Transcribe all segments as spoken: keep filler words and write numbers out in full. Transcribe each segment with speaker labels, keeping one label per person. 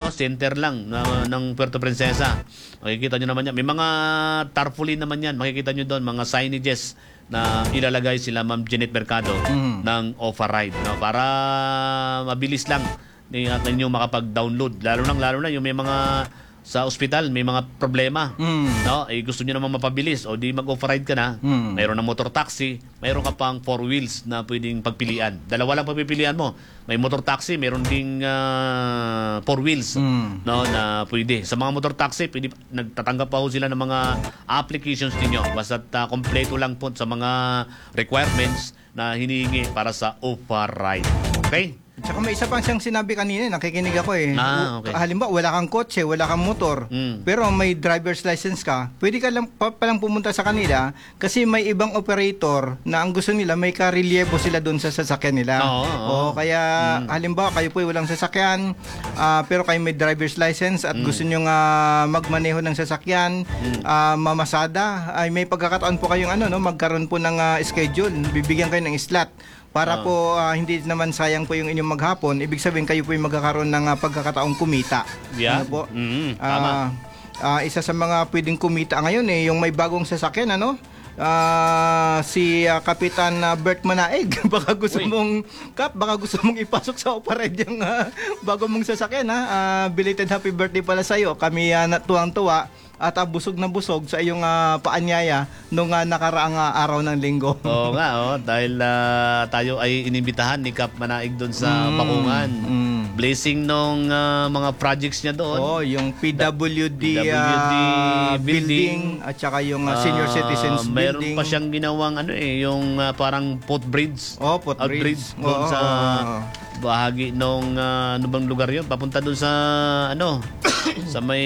Speaker 1: no, center lang na, ng Puerto Princesa. Makikita nyo naman yan. May mga tarpaulin naman yan. Makikita nyo doon, mga signages na ilalagay sila Ma'am Jeanette Mercado mm. ng Offer-Ride. No? Para mabilis lang at ninyo makapag-download. Lalo nang lalo na yung may mga sa ospital, may mga problema. Mm. No? Eh, gusto nyo naman mapabilis o di mag-offer-ride ka na. Mm. Mayroon ng motor taxi, mayroon ka pang four wheels na pwedeng pagpilian. Dalawa lang pagpipilian mo. May motor taxi, mayroon ding uh, four wheels mm. no, na pwede. Sa mga motor taxi, pwede, nagtatanggap pa ho sila ng mga applications ninyo. Basta uh, kompleto lang po sa mga requirements na hinihingi para sa offer-ride. Okay?
Speaker 2: Tsaka may isa pang siyang sinabi kanina, nakikinig ako eh.
Speaker 1: Ah, okay.
Speaker 2: Halimbawa, wala kang kotse, wala kang motor, mm. pero may driver's license ka, pwede ka lang pa, palang pumunta sa kanila kasi may ibang operator na ang gusto nila, may karelyebo sila doon sa sasakyan nila.
Speaker 1: Oo, oo.
Speaker 2: O kaya, mm. halimbawa, kayo po ay walang sasakyan, uh, pero kayo may driver's license at mm. gusto nyo nga magmaneho ng sasakyan, mm. uh, mamasada, ay may pagkakataon po kayong ano, no, magkaroon po ng uh, schedule, bibigyan kayo ng slot. Para oh. po uh, hindi naman sayang po yung inyong maghapon, ibig sabihin kayo po yung magkakaroon ng uh, pagkakataong kumita.
Speaker 1: Yeah.
Speaker 2: Ano po?
Speaker 1: Mm-hmm.
Speaker 2: Tama. Uh, uh, isa sa mga pwedeng kumita ngayon eh, yung may bagong sasakyan, ano? Uh, si uh, Kapitan uh, Bert Manaig. Baka gusto Uy. mong, Kap, baka gusto mong ipasok sa Offer-Ride yung uh, bago mong sasakyan, ha? Uh, belated happy birthday pala sa'yo. Kami uh, natuwang-tuwa at uh, busog na busog sa iyong uh, paanyaya nung uh, nakaraang uh, araw ng linggo.
Speaker 1: Oo nga, oh, dahil uh, tayo ay inimbitahan ni Kap Manaig doon sa mm, Bakungan. Mm. Blessing nung uh, mga projects niya doon.
Speaker 2: Oh, yung P W D, P W D uh, building, building at saka yung uh, senior citizens uh,
Speaker 1: mayroon
Speaker 2: building.
Speaker 1: Meron pa siyang ginawang ano eh, yung uh, parang footbridge.
Speaker 2: Oh, footbridge.
Speaker 1: Doon
Speaker 2: oh,
Speaker 1: sa
Speaker 2: oh.
Speaker 1: bahagi nung uh, ano bang lugar yun? Papunta doon sa ano sa may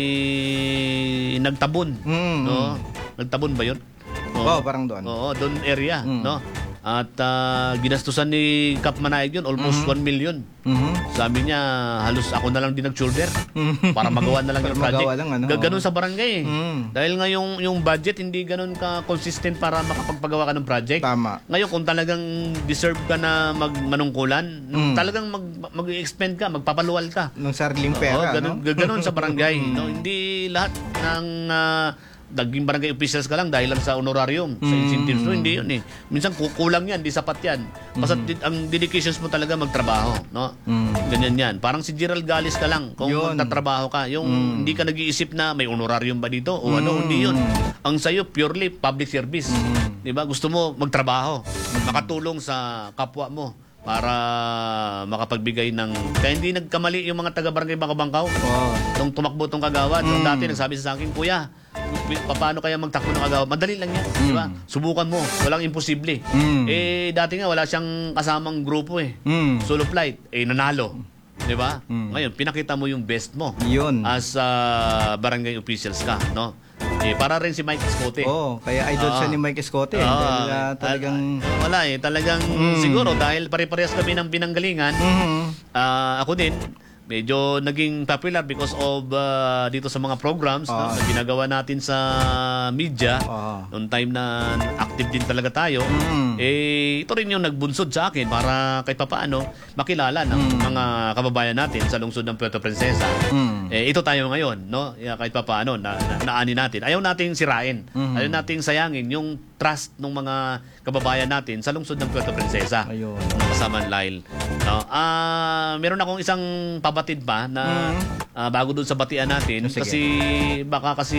Speaker 1: Nagtabon. Mm, no? Nagtabon ba yun?
Speaker 2: Oo, oh, parang doon.
Speaker 1: Oo, doon area. Mm. No? At uh, ginastusan ni Kap Manaig yun, almost mm-hmm. one million. Mm-hmm. Sabi niya, halos ako na lang din nag-shoulder mm-hmm. para magawa na lang yung project.
Speaker 2: Lang, ano?
Speaker 1: Ganun sa barangay.
Speaker 2: Mm.
Speaker 1: Dahil nga yung, yung budget hindi ganun ka-consistent para makapagpagawa ka ng project.
Speaker 2: Tama.
Speaker 1: Ngayon, kung talagang deserve ka na magmanungkulan, mm. talagang mag, mag-expend ka, magpapaluwal ka.
Speaker 2: Nung sariling pera,
Speaker 1: Oo, ganun,
Speaker 2: no?
Speaker 1: Ganun sa barangay. No? Hindi lahat ng... Uh, naging barangay officials ka lang dahil lang sa honorarium, mm. sa incentives mo, hindi yun eh. Minsan kukulang yan, di sapat yan. Basta mm. ang dedications mo talaga magtrabaho, no? Mm. Ganyan yan. Parang si Gerald Galis ka lang kung yun. Magtatrabaho ka. Yung mm. hindi ka nag-iisip na may honorarium ba dito o mm. ano, hindi yun. Ang sayo, purely public service. Mm. Di ba? Gusto mo magtrabaho, makatulong sa kapwa mo para makapagbigay ng... Kaya hindi nagkamali yung mga taga-barangay Bangka-Bangkaw. Oh. Nung tumakbo tong kagawad, mm. nung dati nagsabi sa akin, Kuya, paano kaya magtakbo ng kagawad? Madali lang yan, mm. di ba? Subukan mo, walang imposible. Mm. Eh, dati nga wala siyang kasamang grupo eh. Mm. Solo flight, eh nanalo. Di ba? Mm. Ngayon, pinakita mo yung best mo.
Speaker 2: Yun.
Speaker 1: As uh, barangay officials ka, no? Eh, para rin si Mike Escote.
Speaker 2: Oh, kaya idol uh, siya ni Mike Escote. Uh, dahil uh, talagang...
Speaker 1: Uh, wala eh, talagang mm. siguro dahil pare-parehas kami ng pinanggalingan, mm-hmm. uh, ako din, medyo naging popular because of uh, dito sa mga programs uh, no, na ginagawa natin sa media uh, noong time na active din talaga tayo. Mm. Eh, ito rin yung nagbunsod sa akin para kahit papaano makilala ng mm. mga kababayan natin sa lungsod ng Puerto Princesa. Mm. Eh, ito tayo ngayon, no? Kahit papaano na, na, naani natin. Ayaw nating sirain. Mm. Ayaw nating sayangin yung trust ng mga kababayan natin sa lungsod ng Puerto Princesa. Ayun. Kasama Lyle. No? Uh, meron akong isang pabatid pa na mm. uh, bago dun sa batian natin. Sige. Kasi baka kasi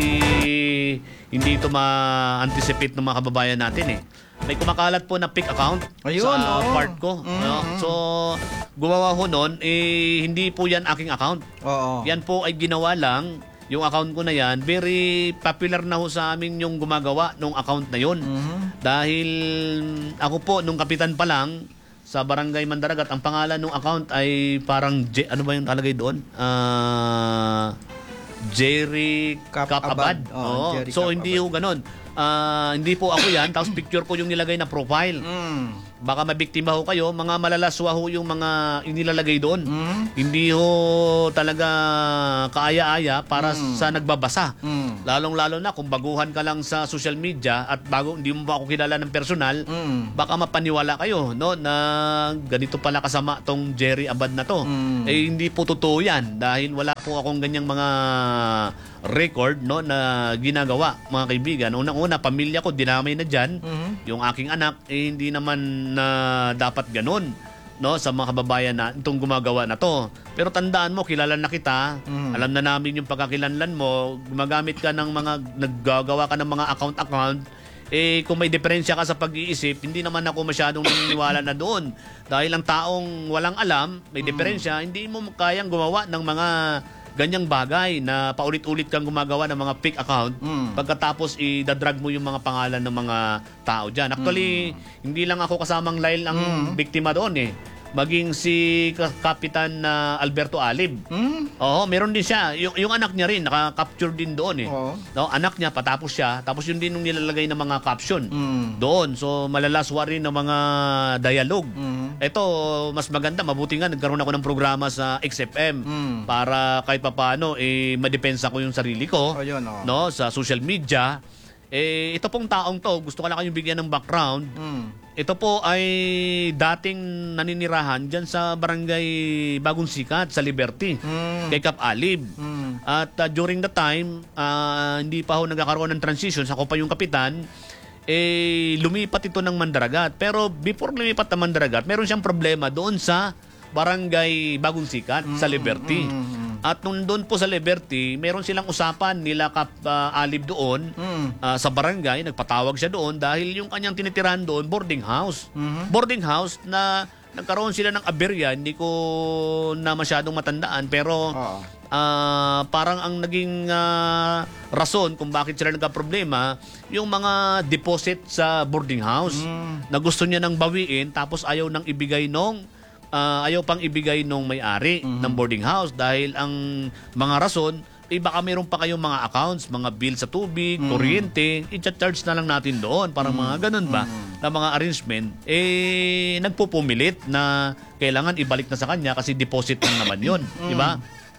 Speaker 1: hindi ito ma-anticipate ng mga kababayan natin eh. May kumakalat po na pick account Ayun, sa oh. part ko. Mm-hmm. No? So, gumawa ko nun, eh, hindi po yan aking account. Oo. Yan po ay ginawa lang, yung account ko na yan, very popular na ho sa amin yung gumagawa nung account na yun. Mm-hmm. Dahil ako po, nung kapitan pa lang, sa Barangay Mandaragat, ang pangalan ng account ay parang, J, ano ba yung talagay doon? Ah... Uh, Jerry Cap Abad. Oh, Jerry so Cap hindi ho ganun. Uh, hindi po ako yan. Tapos picture ko yung nilagay na profile. Mm. Baka mabiktima ho kayo. Mga malalaswa ho yung mga inilalagay doon. Mm. Hindi ho talaga kaaya-aya para mm. sa nagbabasa. Mm. Lalong-lalo na kung baguhan ka lang sa social media at bago hindi mo pa ako kilala ng personal,
Speaker 2: Mm.
Speaker 1: baka mapaniwala kayo no na ganito pala kasama tong Jerry Abad na to.
Speaker 2: Mm.
Speaker 1: Eh hindi po totoo 'yan dahil wala po akong ganyang mga record no na ginagawa, mga kaibigan. Unang-una, pamilya ko dinamay na diyan.
Speaker 2: Mhm.
Speaker 1: Yung aking anak eh hindi naman na dapat ganun no sa mga kababayan na itong gumagawa na to. Pero tandaan mo, kilala na kita,
Speaker 2: Mm.
Speaker 1: alam na namin yung pagkakilanlan mo, gumagamit ka ng mga naggagawa ka ng mga account-account, eh kung may diferensya ka sa pag-iisip, hindi naman ako masyadong naniniwala na doon. Dahil ang taong walang alam, may diferensya, hindi mo kayang gumawa ng mga ganyang bagay na paulit-ulit kang gumagawa ng mga fake account
Speaker 2: Mm.
Speaker 1: pagkatapos i-drag mo yung mga pangalan ng mga tao dyan. Actually, hindi lang ako kasamang Lyle ang
Speaker 2: Mm.
Speaker 1: biktima doon eh. Maging si Ka- Kapitan na Alberto Alib.
Speaker 2: Mm.
Speaker 1: Oo, meron din siya. Yung, yung anak niya rin, naka-capture din doon eh.
Speaker 2: Oo.
Speaker 1: No, anak niya, patapos siya. Tapos yun din yung nilalagay ng mga caption
Speaker 2: Mm.
Speaker 1: doon. So, malalaswa rin ng mga dialogue.
Speaker 2: Mm.
Speaker 1: Ito, mas maganda. Mabuti nga, nagkaroon ako ng programa sa X F M
Speaker 2: Mm.
Speaker 1: para kahit papaano, eh, madepensa ko yung sarili ko
Speaker 2: Oh, yun, oh.
Speaker 1: no, sa social media. Eh, ito pong taong to, gusto ko lang kayong bigyan ng background.
Speaker 2: Mm.
Speaker 1: Ito po ay dating naninirahan dyan sa barangay Bagong Sikat sa Liberty,
Speaker 2: Mm.
Speaker 1: kay Kap Alib.
Speaker 2: Mm.
Speaker 1: At uh, during the time, ah, hindi pa ho nagkakaroon ng transition, ako pa yung kapitan, eh lumipat ito ng Mandaragat. Pero before lumipat ng Mandaragat, meron siyang problema doon sa barangay Bagong Sikat sa Liberty.
Speaker 2: Mm.
Speaker 1: At nung doon po sa Liberty, meron silang usapan nila Kap ah, Alib doon
Speaker 2: Mm.
Speaker 1: ah, sa barangay. Nagpatawag siya doon dahil yung kanyang tinitirahan doon, boarding house.
Speaker 2: Mhm.
Speaker 1: Boarding house na nagkaroon sila ng aberya, hindi ko na masyadong matandaan. Pero
Speaker 2: Oo.
Speaker 1: ah, parang ang naging ah, rason kung bakit sila nagka-problema, yung mga deposit sa boarding house
Speaker 2: Mm.
Speaker 1: na gusto niya nang bawiin tapos ayaw nang ibigay nung ah, ayaw pang ibigay nung may-ari ng boarding house dahil ang mga rason eh baka meron pa kayong mga accounts, mga bill sa tubig, kuryente, i-charge na lang natin doon para mga ganun ba na mga arrangement eh nagpupumilit na kailangan ibalik na sa kanya kasi deposit lang naman yun, di ba?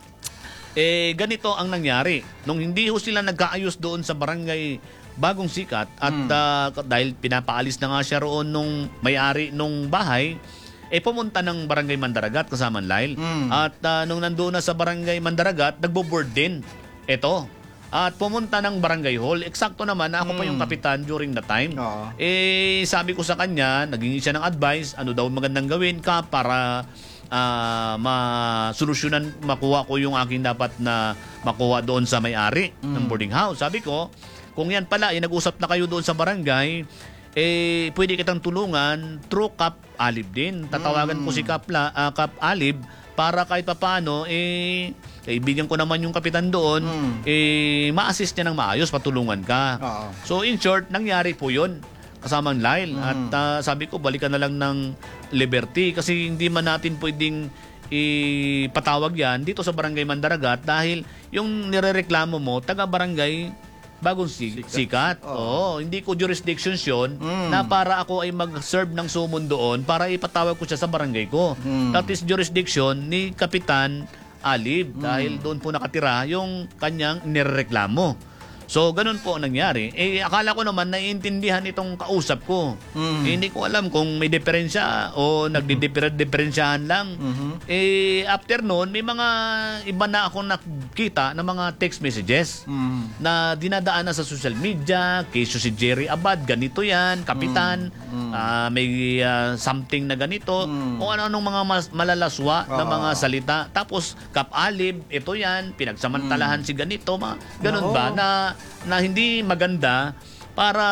Speaker 1: Eh ganito ang nangyari nung hindi ho sila nagkaayos doon sa barangay Bagong Sikat at ah, dahil pinapaalis na nga siya roon nung may-ari nung bahay, eh pumunta ng barangay Mandaragat kasama ng Lyle.
Speaker 2: Mm.
Speaker 1: At ah, nung nandoon na sa barangay Mandaragat, nagbo-board din. Ito. At pumunta ng barangay hall. Eksakto naman na ako pa yung kapitan during the time.
Speaker 2: Oo.
Speaker 1: Eh sabi ko sa kanya, naging siya ng advice, ano daw magandang gawin ka para ah, masolusyonan, makuha ko yung aking dapat na makuha doon sa may-ari ng boarding house. Sabi ko, kung yan pala, eh, nag-usap na kayo doon sa barangay, eh, pwede kitang tulungan through Kap Alib din. Tatawagan ko si Kap, La, ah, Kap Alib para kahit papaano, eh, kaibigan ko naman yung kapitan doon,
Speaker 2: Mm.
Speaker 1: eh, ma-assist niya ng maayos, patulungan ka.
Speaker 2: Oo.
Speaker 1: So, in short, nangyari po yun kasamang Lyle.
Speaker 2: Mm.
Speaker 1: At ah, sabi ko, balikan na lang ng Liberty kasi hindi man natin pwedeng ipatawag yan dito sa barangay Mandaragat dahil yung nirereklamo mo, taga-barangay Bagong si- Sikat. Oo, hindi ko jurisdictions yun
Speaker 2: Mm.
Speaker 1: na para ako ay mag-serve ng sumon doon para ipatawag ko siya sa barangay ko.
Speaker 2: Mm.
Speaker 1: That is jurisdiction ni Kapitan Alib dahil doon po nakatira yung kanyang nirereklamo. So, ganun po ang nangyari. Eh, akala ko naman naiintindihan itong kausap ko.
Speaker 2: Mm.
Speaker 1: Eh, hindi ko alam kung may diferensya o nagdidiferensyahan lang.
Speaker 2: Mhm.
Speaker 1: Eh, after noon, may mga iba na akong nakita na mga text messages
Speaker 2: Mm.
Speaker 1: na dinadaan na sa social media, keso si Jerry Abad, ganito yan, kapitan, ah, may ah, something na ganito,
Speaker 2: Mm.
Speaker 1: o ano-anong mga mas, malalaswa na
Speaker 2: Oo.
Speaker 1: mga salita. Tapos, Kap Alib, ito yan, pinagsamantalahan si ganito, mga ganun
Speaker 2: Oo.
Speaker 1: ba, na, na hindi maganda para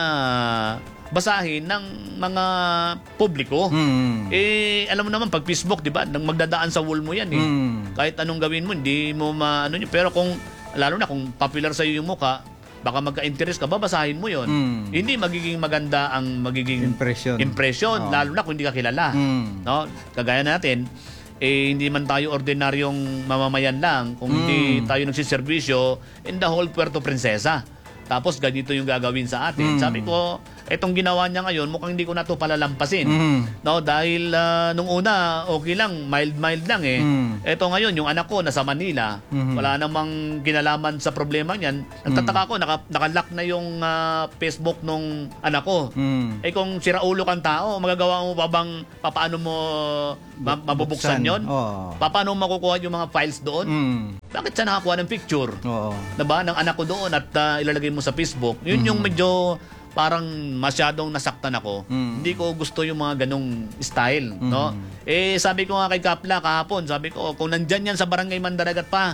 Speaker 1: basahin ng mga publiko.
Speaker 2: Mm.
Speaker 1: Eh, alam mo naman, pag Facebook, di ba, nang magdadaan sa wall mo yan eh.
Speaker 2: Mm.
Speaker 1: Kahit anong gawin mo, hindi mo maano yun. Pero kung, lalo na kung popular sa iyo yung mukha, baka magka-interest ka, babasahin mo yon.
Speaker 2: Mm.
Speaker 1: Hindi magiging maganda ang magiging
Speaker 2: Impression.
Speaker 1: impression,
Speaker 2: Oo.
Speaker 1: lalo na kung hindi ka kilala.
Speaker 2: Mm.
Speaker 1: No? Kagaya natin, eh, hindi man tayo ordinaryong mamamayan lang, kung hindi
Speaker 2: Mm.
Speaker 1: tayo nagsiservisyo in the whole Puerto Princesa. Tapos ganito yung gagawin sa atin.
Speaker 2: Mm.
Speaker 1: Sabi ko, Itong ginawa niya ngayon, mukhang hindi ko na ito palalampasin.
Speaker 2: Mhm.
Speaker 1: No, dahil ah, nung una, okay lang, mild-mild lang eh.
Speaker 2: Mm.
Speaker 1: Ito ngayon, yung anak ko nasa Manila,
Speaker 2: Mhm.
Speaker 1: wala namang kinalaman sa problema niyan. Nagtataka ako, naka, nakalock na yung ah, Facebook nung anak ko.
Speaker 2: Mm.
Speaker 1: Eh kung siraulo kang tao, magagawa mo pa bang, paano mo ma- mabubuksan
Speaker 2: Buksan.
Speaker 1: yon?
Speaker 2: Oo.
Speaker 1: Paano mo makukuha yung mga files doon?
Speaker 2: Mm.
Speaker 1: Bakit siya nakakuha ng picture?
Speaker 2: Oo.
Speaker 1: Diba, ng anak ko doon at ah, ilalagay mo sa Facebook? Yun yung medyo parang masyadong nasaktan ako.
Speaker 2: Mm.
Speaker 1: Hindi ko gusto yung mga ganong style, no? Eh sabi ko nga kay Kapla kahapon, sabi ko kung nandyan yan sa Barangay Mandaragat pa,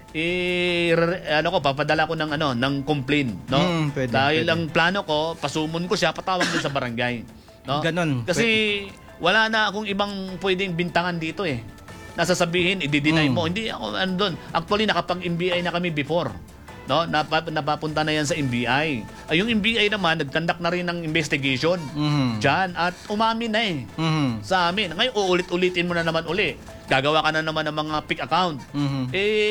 Speaker 1: eh re- ano ko papadala ko ng ano ng complaint, no?
Speaker 2: Mm, pwede,
Speaker 1: Dahil
Speaker 2: pwede.
Speaker 1: ang plano ko, pasumon ko siya, patawag din sa barangay, no?
Speaker 2: Ganon.
Speaker 1: Kasi wala na akong ibang pwedeng bintangan dito eh. Nasasabihin, i-deny
Speaker 2: Mm.
Speaker 1: mo. Hindi ako ano doon. Actually nakapag-M B I na kami before. No, Napa, napapunta na yan sa M B I. Ay, yung M B I naman, nag-conduct na rin ng investigation
Speaker 2: Mhm.
Speaker 1: dyan at umamin na eh
Speaker 2: Mhm.
Speaker 1: sa amin. Ngayon, uulit-ulitin mo na naman uli. Gagawa ka na naman ng mga fake account.
Speaker 2: Mhm.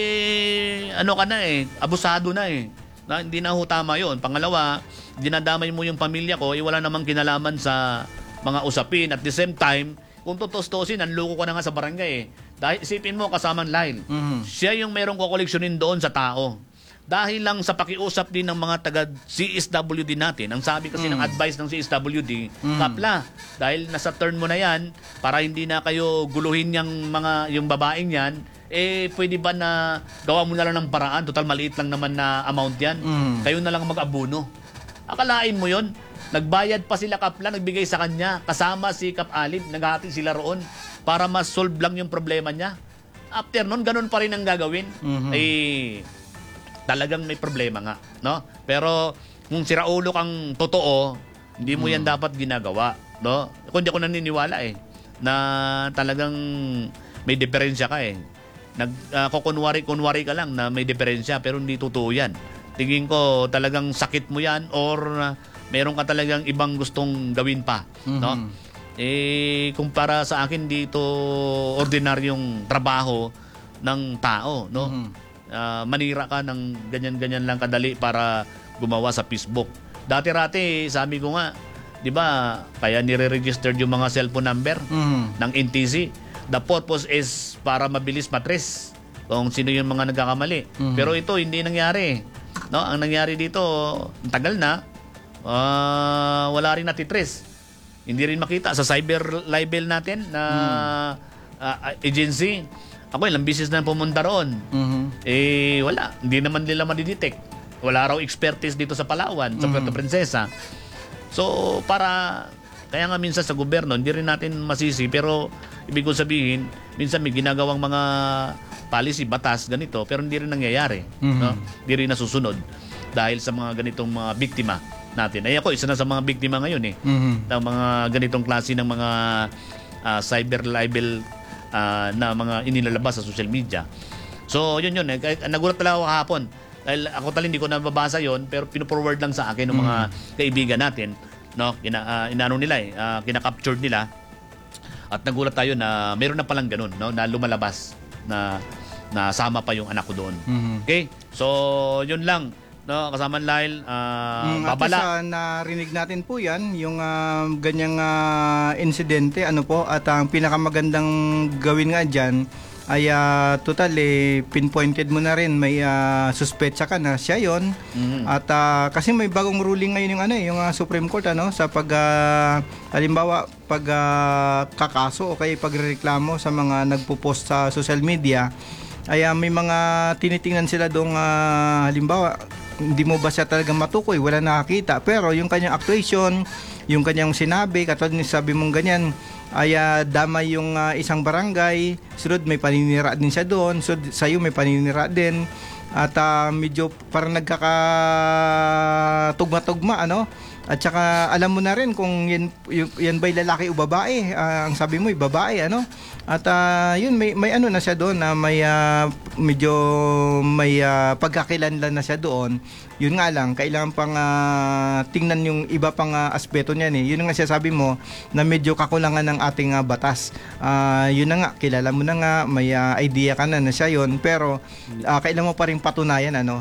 Speaker 1: Eh, ano ka na eh, abusado na eh. Na, hindi na ho tama yun. Pangalawa, dinadamay mo yung pamilya ko, eh, wala namang kinalaman sa mga usapin. At the same time, kung tutos-tosin, nanloko ka na nga sa barangay eh. Dahil isipin mo, kasamang Lyle,
Speaker 2: Mhm.
Speaker 1: siya yung merong kokoleksyonin doon sa tao. Dahil lang sa pakiusap din ng mga taga C S W D natin, ang sabi kasi ng advice ng C S W D, Kapla, dahil nasa turn mo na yan, para hindi na kayo guluhin yung mga yung babaeng yan, eh pwede ba na gawa mo na lang ng paraan, total maliit lang naman na amount yan,
Speaker 2: Mm.
Speaker 1: kayo na lang mag-abuno. Akalain mo yon, nagbayad pa sila Kapla, nagbigay sa kanya, kasama si Kap Alib, naghati sila roon para mas-solve lang yung problema niya. After nun, ganun pa rin ang gagawin.
Speaker 2: Mhm.
Speaker 1: Eh, talagang may problema nga, no? Pero kung siraulo kang totoo, hindi mo yan dapat ginagawa, no? Kundi ako naniniwala eh na talagang may diferensya ka eh. Nag uh, kukunwari-kunwari ka lang na may diferensya pero hindi totoo yan. Tingin ko talagang sakit mo yan or uh, meron ka talagang ibang gustong gawin pa, no? Eh kung para sa akin dito ordinaryong trabaho ng tao, no? Ah, manira ka ng ganyan-ganyan lang kadali para gumawa sa Facebook. Dati-rati, sabi ko nga, 'di ba, kaya nire-registered yung mga cellphone number
Speaker 2: Mhm.
Speaker 1: ng N T C. The purpose is para mabilis matrace kung sino yung mga nagkakamali. Pero ito hindi nangyari. No, ang nangyari dito, ang tagal na, ah, wala rin natitrace. Hindi rin makita sa cyber libel natin na ah, agency. Ako ilang bisis na pumunta roon.
Speaker 2: Mhm.
Speaker 1: Eh, wala. Hindi naman nila madidetect. Wala raw expertise dito sa Palawan, sa Puerto Princesa. So, para... Kaya nga minsan sa gobyerno, hindi rin natin masisi. Pero, ibig ko sabihin, minsan may ginagawang mga policy, batas, ganito. Pero hindi rin nangyayari.
Speaker 2: Mhm.
Speaker 1: No? Hindi rin nasusunod. Dahil sa mga ganitong mga biktima natin. Ay ako, isa na sa mga biktima ngayon eh.
Speaker 2: Mhm.
Speaker 1: Ng mga ganitong klase ng mga ah, cyber libel ah, na mga inilalabas sa social media. So, yun yun. Eh. Kahit, nagulat talaga ako kahapon. Dahil ako talaga hindi ko nababasa yon pero pino-forward lang sa akin ng mga kaibigan natin. No? Kina, ah, inano nila eh. ah, kina-captured nila. At nagulat tayo na meron na palang ganun. No? Na lumalabas. Na nasama pa yung anak ko doon.
Speaker 2: Mhm.
Speaker 1: Okay? So, yun lang. No, kasama Lyle, ah,
Speaker 2: Mm, at
Speaker 1: babala.
Speaker 2: sa narinig natin po yan, yung ah, ganyang ah, insidente, ano po, at ang pinakamagandang gawin nga dyan, ay ah, total eh, pinpointed mo na rin, may ah, suspetsa ka na siya yon.
Speaker 1: Mhm.
Speaker 2: At ah, kasi may bagong ruling ngayon yung ano eh, yung ah, Supreme Court ano sa pag ah, halimbawa pag ah, kakaso o kaya pagrereklamo sa mga nagpo-post sa social media, ay ah, may mga tinitingnan sila dong ah, halimbawa hindi mo ba siya talaga matukoy, wala nakakita, pero yung kanyang actuation, yung kanyang sinabi, katulad ni sabi mong ganyan, ay ah, damay yung ah, isang barangay, sunod may paninira din siya doon, sunod sa'yo may paninira din, at ah, medyo parang nagkakatugma-tugma, ano? At saka alam mo na rin kung yan, y- yan ba'y lalaki o babae. Ah, ang sabi mo ay babae, ano? At ah, yun, may, may ano na siya doon na may ah, medyo may uh, pagkakilanlan na siya doon. Yun nga lang, kailangan pang uh, tingnan yung iba pang uh, aspeto niyan eh. Yun nga siya sabi mo na medyo kakulangan ng ating uh, batas. Uh, yun na nga, kilala mo na nga, may uh, idea ka na na siya yun, pero uh, kailangan mo pa rin patunayan ano.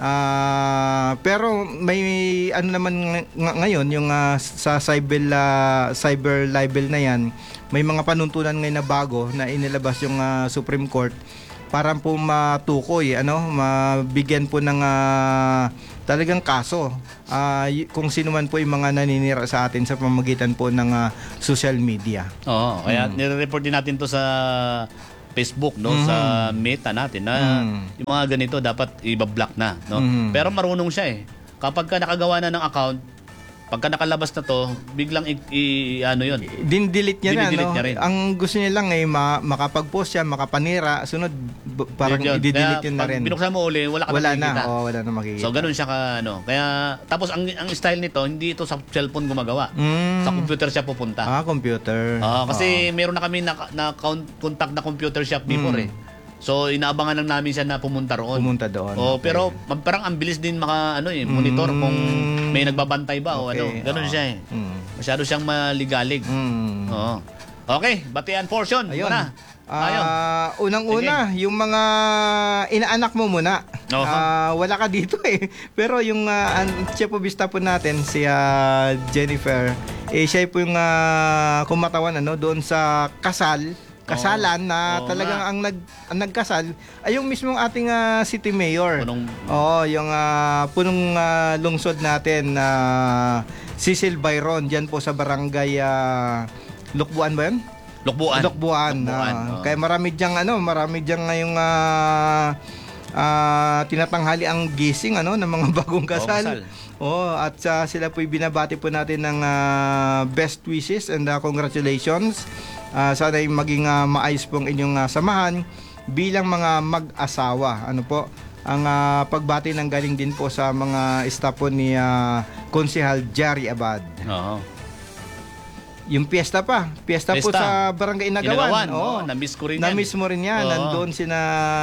Speaker 2: Uh, pero may ano naman ng- ng- ngayon yung uh, sa cyber uh, cyber libel na yan, may mga panuntunan ngayon na bago na inilabas yung uh, Supreme Court para po matukoy, ano, mabigyan po ng uh, talagang kaso uh, y- kung sino man po yung mga naninira sa atin sa pamamagitan po ng uh, social media.
Speaker 1: Oo, kaya nire-report din natin to sa Facebook, no, sa meta natin na
Speaker 2: Mm.
Speaker 1: yung mga ganito dapat i-block na, no.
Speaker 2: Mm.
Speaker 1: Pero marunong siya eh. Kapag ka nakagawa na ng account, pagka nakalabas na to, biglang i, i- ano 'yon.
Speaker 2: Din-delete niya na,
Speaker 1: Dinidelete
Speaker 2: no?
Speaker 1: niya rin.
Speaker 2: Ang gusto niya lang ay ma- makapag-post siya, makapanira, sunod b- parang
Speaker 1: Yun, yun.
Speaker 2: i-delete
Speaker 1: Kaya
Speaker 2: yun na
Speaker 1: pag
Speaker 2: rin.
Speaker 1: binuksan mo uli, wala ka
Speaker 2: Wala
Speaker 1: na makikita.
Speaker 2: na, oh, wala na makikita.
Speaker 1: So ganun siya ka ano. Kaya tapos ang ang style nito, hindi ito sa cellphone gumagawa.
Speaker 2: Mm.
Speaker 1: Sa computer siya pupunta.
Speaker 2: Ah, computer.
Speaker 1: Ah, kasi meron na kami na, na count- contact na computer shop before eh. So inaabangan lang namin siya na pumunta roon.
Speaker 2: Pumunta doon.
Speaker 1: Oh,
Speaker 2: Okay.
Speaker 1: pero ma- parang ang bilis din maka ano eh, monitor
Speaker 2: Mm.
Speaker 1: kung may nagbabantay ba o ano.
Speaker 2: Okay,
Speaker 1: Ganun
Speaker 2: ah.
Speaker 1: siya eh.
Speaker 2: Mm.
Speaker 1: Masyado siyang maligalig.
Speaker 2: Mm.
Speaker 1: Oo. Okay, batian portion
Speaker 2: Ayun.
Speaker 1: muna. Ayun.
Speaker 2: Ah, unang-una, yung mga inaanak mo muna.
Speaker 1: Oho.
Speaker 2: Ah, wala ka dito eh. Pero yung uh, siya po bista po natin, si ah, Jennifer, eh siya po yung ah, kumatawan ano, doon sa kasal, kasalan na
Speaker 1: Oo
Speaker 2: talagang
Speaker 1: nga.
Speaker 2: ang, nag, ang nagkasal ay yung mismong ating ah, city mayor.
Speaker 1: Punong-
Speaker 2: Oo, yung ah, punong ah, lungsod natin na Cecil Byron, diyan po sa barangay ah, Lukbuan ba yun?
Speaker 1: Lukbuan.
Speaker 2: Lukbuan.
Speaker 1: Lukbuan,
Speaker 2: ah.
Speaker 1: oo.
Speaker 2: Kaya marami diyang ano, marami diyang ngayong ah, ah, tinatanghali ang gising ano ng mga bagong kasal.
Speaker 1: kasal.
Speaker 2: Oh, at ah, sila po binabati po natin ng ah, best wishes and ah, congratulations. Ah, sana ay maging ah, maayos pong inyong ah, samahan bilang mga mag-asawa. Ano po? Ang ah, pagbati ng galing din po sa mga staff po ni ah, Konsehal Jari Abad.
Speaker 1: Oo.
Speaker 2: Yung piyesta pa. Piyesta, po
Speaker 1: Piyesta.
Speaker 2: sa Barangay Inagawan.
Speaker 1: Inagawan,
Speaker 2: Oo.
Speaker 1: oo, na-miss ko rin yan.
Speaker 2: Na-miss mo rin yan.
Speaker 1: Oo.
Speaker 2: Nandoon sina...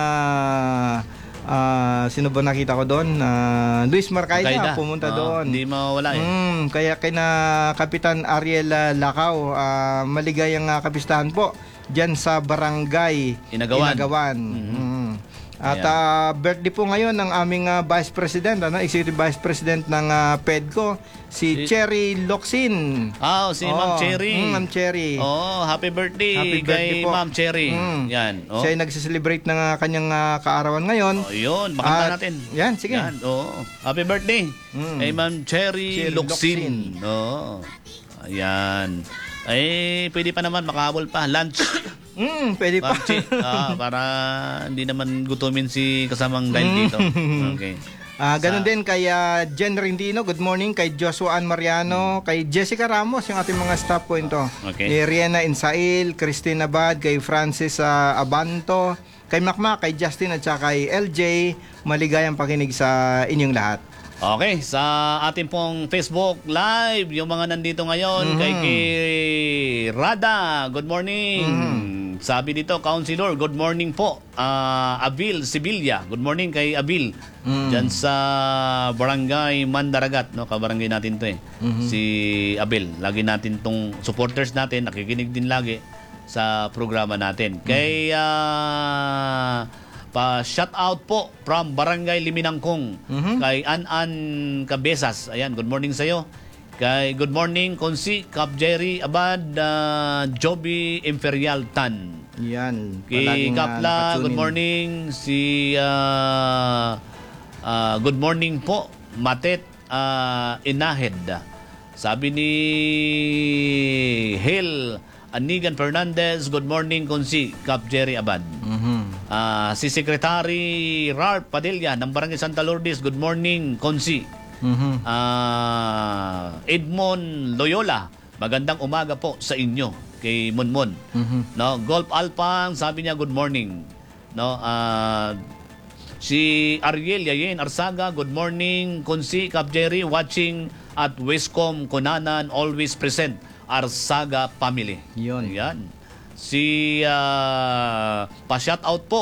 Speaker 2: ah, sino ba nakita ko doon? Ah, Luis Marcaida,
Speaker 1: Kaida.
Speaker 2: pumunta
Speaker 1: Oo,
Speaker 2: doon.
Speaker 1: Hindi mawala eh.
Speaker 2: Mm, kaya kina Kapitan Ariel ah, Lacao, ah, maligayang uh, kapistahan po diyan sa Barangay
Speaker 1: Inagawan.
Speaker 2: Mm. At
Speaker 1: Ayan.
Speaker 2: ah, birthday po ngayon ng aming ah, Vice President, ano, Executive Vice President ng ah, PEDCO, si
Speaker 1: Si-
Speaker 2: Cherry Locsin.
Speaker 1: Ah, si Ma'am
Speaker 2: Oo,
Speaker 1: Cherry.
Speaker 2: mm, Ma'am Cherry.
Speaker 1: Oh, happy birthday,
Speaker 2: Happy birthday
Speaker 1: kay
Speaker 2: po.
Speaker 1: Ma'am Cherry.
Speaker 2: Mm.
Speaker 1: Yan. Oh.
Speaker 2: Siya ay nagsiselebrate ng ah, kanyang ah, kaarawan ngayon.
Speaker 1: Oh, yun, makanta
Speaker 2: At-
Speaker 1: natin.
Speaker 2: Yan, sige.
Speaker 1: Yan, oo. Happy birthday
Speaker 2: Mm.
Speaker 1: kay Ma'am Cherry
Speaker 2: Cherry
Speaker 1: Luxin.
Speaker 2: Luxin.
Speaker 1: Oo. Ayan. Ay, pwede pa naman makahabol pa. Lunch.
Speaker 2: Mm, pwede pa.
Speaker 1: Ma'am Chi. Ah, para hindi naman gutumin si kasamang dahil dito. Okay.
Speaker 2: Ah, ganun
Speaker 1: Sa-
Speaker 2: din kay ah, Jen Rindino, good morning, kay Joshua Ann Mariano, kay Jessica Ramos, yung ating mga staff po ito.
Speaker 1: Okay.
Speaker 2: Kay Rihanna Insail, Christine Abad, kay Francis ah, Abanto, kay Makmak, kay Justin at saka kay L J. Maligayang pakinig sa inyong lahat.
Speaker 1: Okay, sa ating pong Facebook Live, yung mga nandito ngayon,
Speaker 2: Mhm.
Speaker 1: kay, kay Rada, good morning. Sabi dito, Councilor, good morning po. Ah, Abil Sibilia, good morning kay Abil.
Speaker 2: Mhm.
Speaker 1: Diyan sa Barangay Mandaragat, no, kabarangay natin to eh. Si Abil, lagi natin tong supporters natin, nakikinig din lagi sa programa natin. Kay ah, pa shout out po from Barangay Liminangkong
Speaker 2: Mhm.
Speaker 1: kay An-An Cabezas. Ayan, good morning sa iyo. Kay good morning Konsi Cap Jerry Abad, uh, Joby Imperial Tan.
Speaker 2: Yan.
Speaker 1: Kay
Speaker 2: palaging, ah,
Speaker 1: Kapla, good
Speaker 2: nakatunin.
Speaker 1: morning. Si ah, ah, good morning po Matet ah, Inahed. Sabi ni Hel Anigan Fernandez, good morning Konsi Cap Jerry Abad.
Speaker 2: Mhm.
Speaker 1: Ah, si Secretary Ralph Padilla ng Barangay Santa Lourdes, good morning, Konsi.
Speaker 2: Mhm.
Speaker 1: Ah, Edmond Loyola, magandang umaga po sa inyo kay Monmon.
Speaker 2: Mhm.
Speaker 1: No, Golf Alpang, sabi niya good morning. No, ah, si Ariel Yayen Arsaga, good morning, Konsi Cap Jerry, watching at Westcom Kunanan, always present, Arsaga family.
Speaker 2: Yun.
Speaker 1: Yan. Si uh, pa-shout out po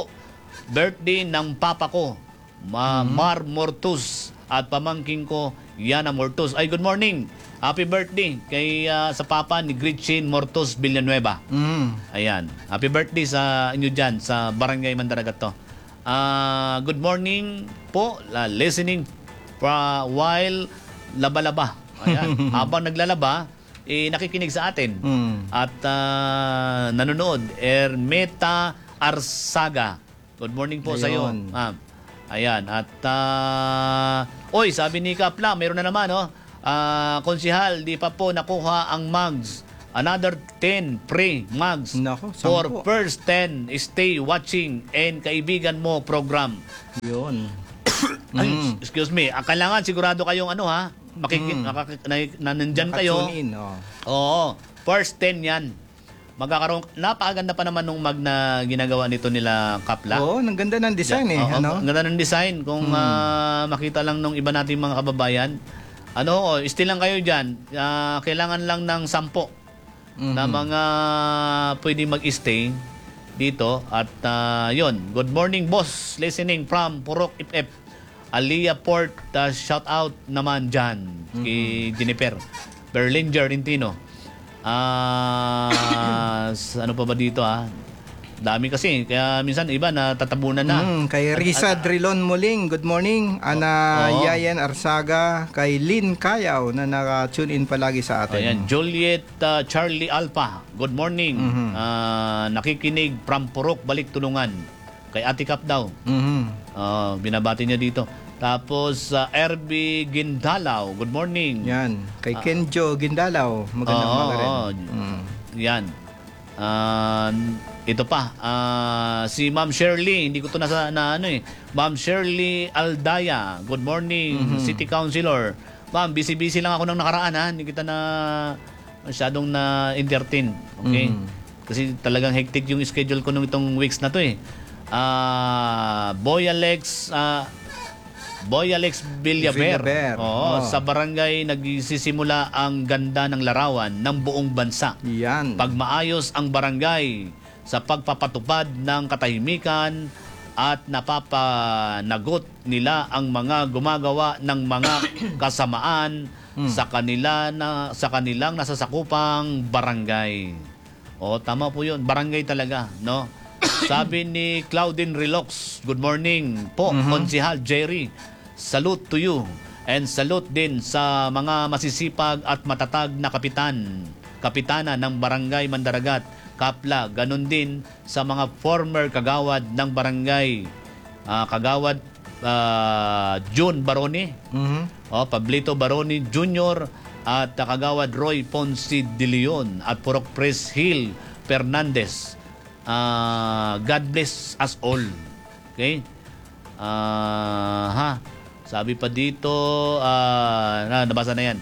Speaker 1: birthday ng papa ko, Ma Mar Mortus, at pamangking ko, Yana Mortus. Ay, good morning. Happy birthday kay ah, sa papa ni Gretchen Mortus Villanueva.
Speaker 2: Mm.
Speaker 1: Ayan. Happy birthday sa inyo dyan sa Barangay Mandaragat to. Ah, good morning po. La, listening pra, while laba-laba. Ayan. Habang naglalaba, eh, nakikinig sa atin.
Speaker 2: Mm.
Speaker 1: At ah, nanonood. Ermeta Arsaga. Good morning po sa iyo.
Speaker 2: Ayun.
Speaker 1: Ma'am. Ayan. At, ah, oy, sabi ni Kapla, meron na naman, oh. Ah, konsihal, di pa po nakuha ang mugs. Another ten free mugs.
Speaker 2: Nako,
Speaker 1: For
Speaker 2: sampo.
Speaker 1: first ten, stay watching and kaibigan mo program.
Speaker 2: Yun.
Speaker 1: Ay,
Speaker 2: Mm.
Speaker 1: excuse me. Ah, kailangan sigurado kayong ano ha, makikit,
Speaker 2: Mm.
Speaker 1: nakak- na, na, nandyan kayo.
Speaker 2: Nakatune in, oh.
Speaker 1: Oo. First ten yan. Magkakaroon, napakaganda pa naman nung mag na ginagawa nito nila Kapla.
Speaker 2: Oo, ang ganda ng design eh.
Speaker 1: Oo,
Speaker 2: Ano?
Speaker 1: ang ganda ng design. Kung ah, makita lang nung iba nating mga kababayan, ano, oh, still lang kayo dyan. Ah, kailangan lang ng sampo
Speaker 2: Mhm.
Speaker 1: na mga pwede mag-stay dito. At ah, yun, good morning boss, listening from Purok F F. Aliyah Port, uh, shout out naman dyan kay Jennifer Berlinger Rintino. Ah, s- ano pa ba dito ah? Dami kasi, kaya minsan iba na tatabunan na.
Speaker 2: Mm, kay Risa Drilon Muling, good morning. Ana
Speaker 1: Oo.
Speaker 2: Yayan Arsaga, kay Lynn Kayaw na naka-tune in palagi sa atin.
Speaker 1: Ayan, Juliet uh, Charlie Alpa, good morning.
Speaker 2: Mhm.
Speaker 1: Ah, nakikinig from Purok, Balik Tulungan. Kay Ate Cap daw.
Speaker 2: Mhm.
Speaker 1: Ah, binabati niya dito. Tapos uh, R B Gindalaw, good morning.
Speaker 2: Yan, kay Kenjo Gindalaw, magandang
Speaker 1: Oo,
Speaker 2: umaga rin.
Speaker 1: oo.
Speaker 2: Mm.
Speaker 1: Yan. Ah, ito pa, ah, si Ma'am Shirley, hindi ko to nasa na ano eh. Ma'am Shirley Aldaya, good morning, City Councilor. Ma'am, busy-busy lang ako nang nakaraan ha. Hindi kita na masyadong na entertain. Okay?
Speaker 2: Mhm.
Speaker 1: Kasi talagang hectic yung schedule ko nung itong weeks na to eh. Ah, Boy Alex, ah, Boy Alex Villaber.
Speaker 2: Villaber.
Speaker 1: Oo,
Speaker 2: Oh.
Speaker 1: sa barangay nagsisimula ang ganda ng larawan ng buong bansa.
Speaker 2: Yan.
Speaker 1: Pag maayos ang barangay sa pagpapatupad ng katahimikan at napapanagot nila ang mga gumagawa ng mga kasamaan sa kanila na sa kanilang nasasakupang barangay. O tama po 'yun, barangay talaga, no? Sabi ni Claudine Relox, good morning po, Konsihal Jerry. Salute to you and salute din sa mga masisipag at matatag na kapitan, kapitana ng Barangay Mandaragat, Kapla, ganun din sa mga former kagawad ng barangay, ah, kagawad ah, June Baroni,
Speaker 2: Mhm.
Speaker 1: oh, Pablito Baroni Junior at ah, kagawad Roy Ponce de Leon at Purok Pres Hill Fernandez. Ah, God bless us all. Okay? Ah, ha. Sabi pa dito, ah, na, nabasa na yan.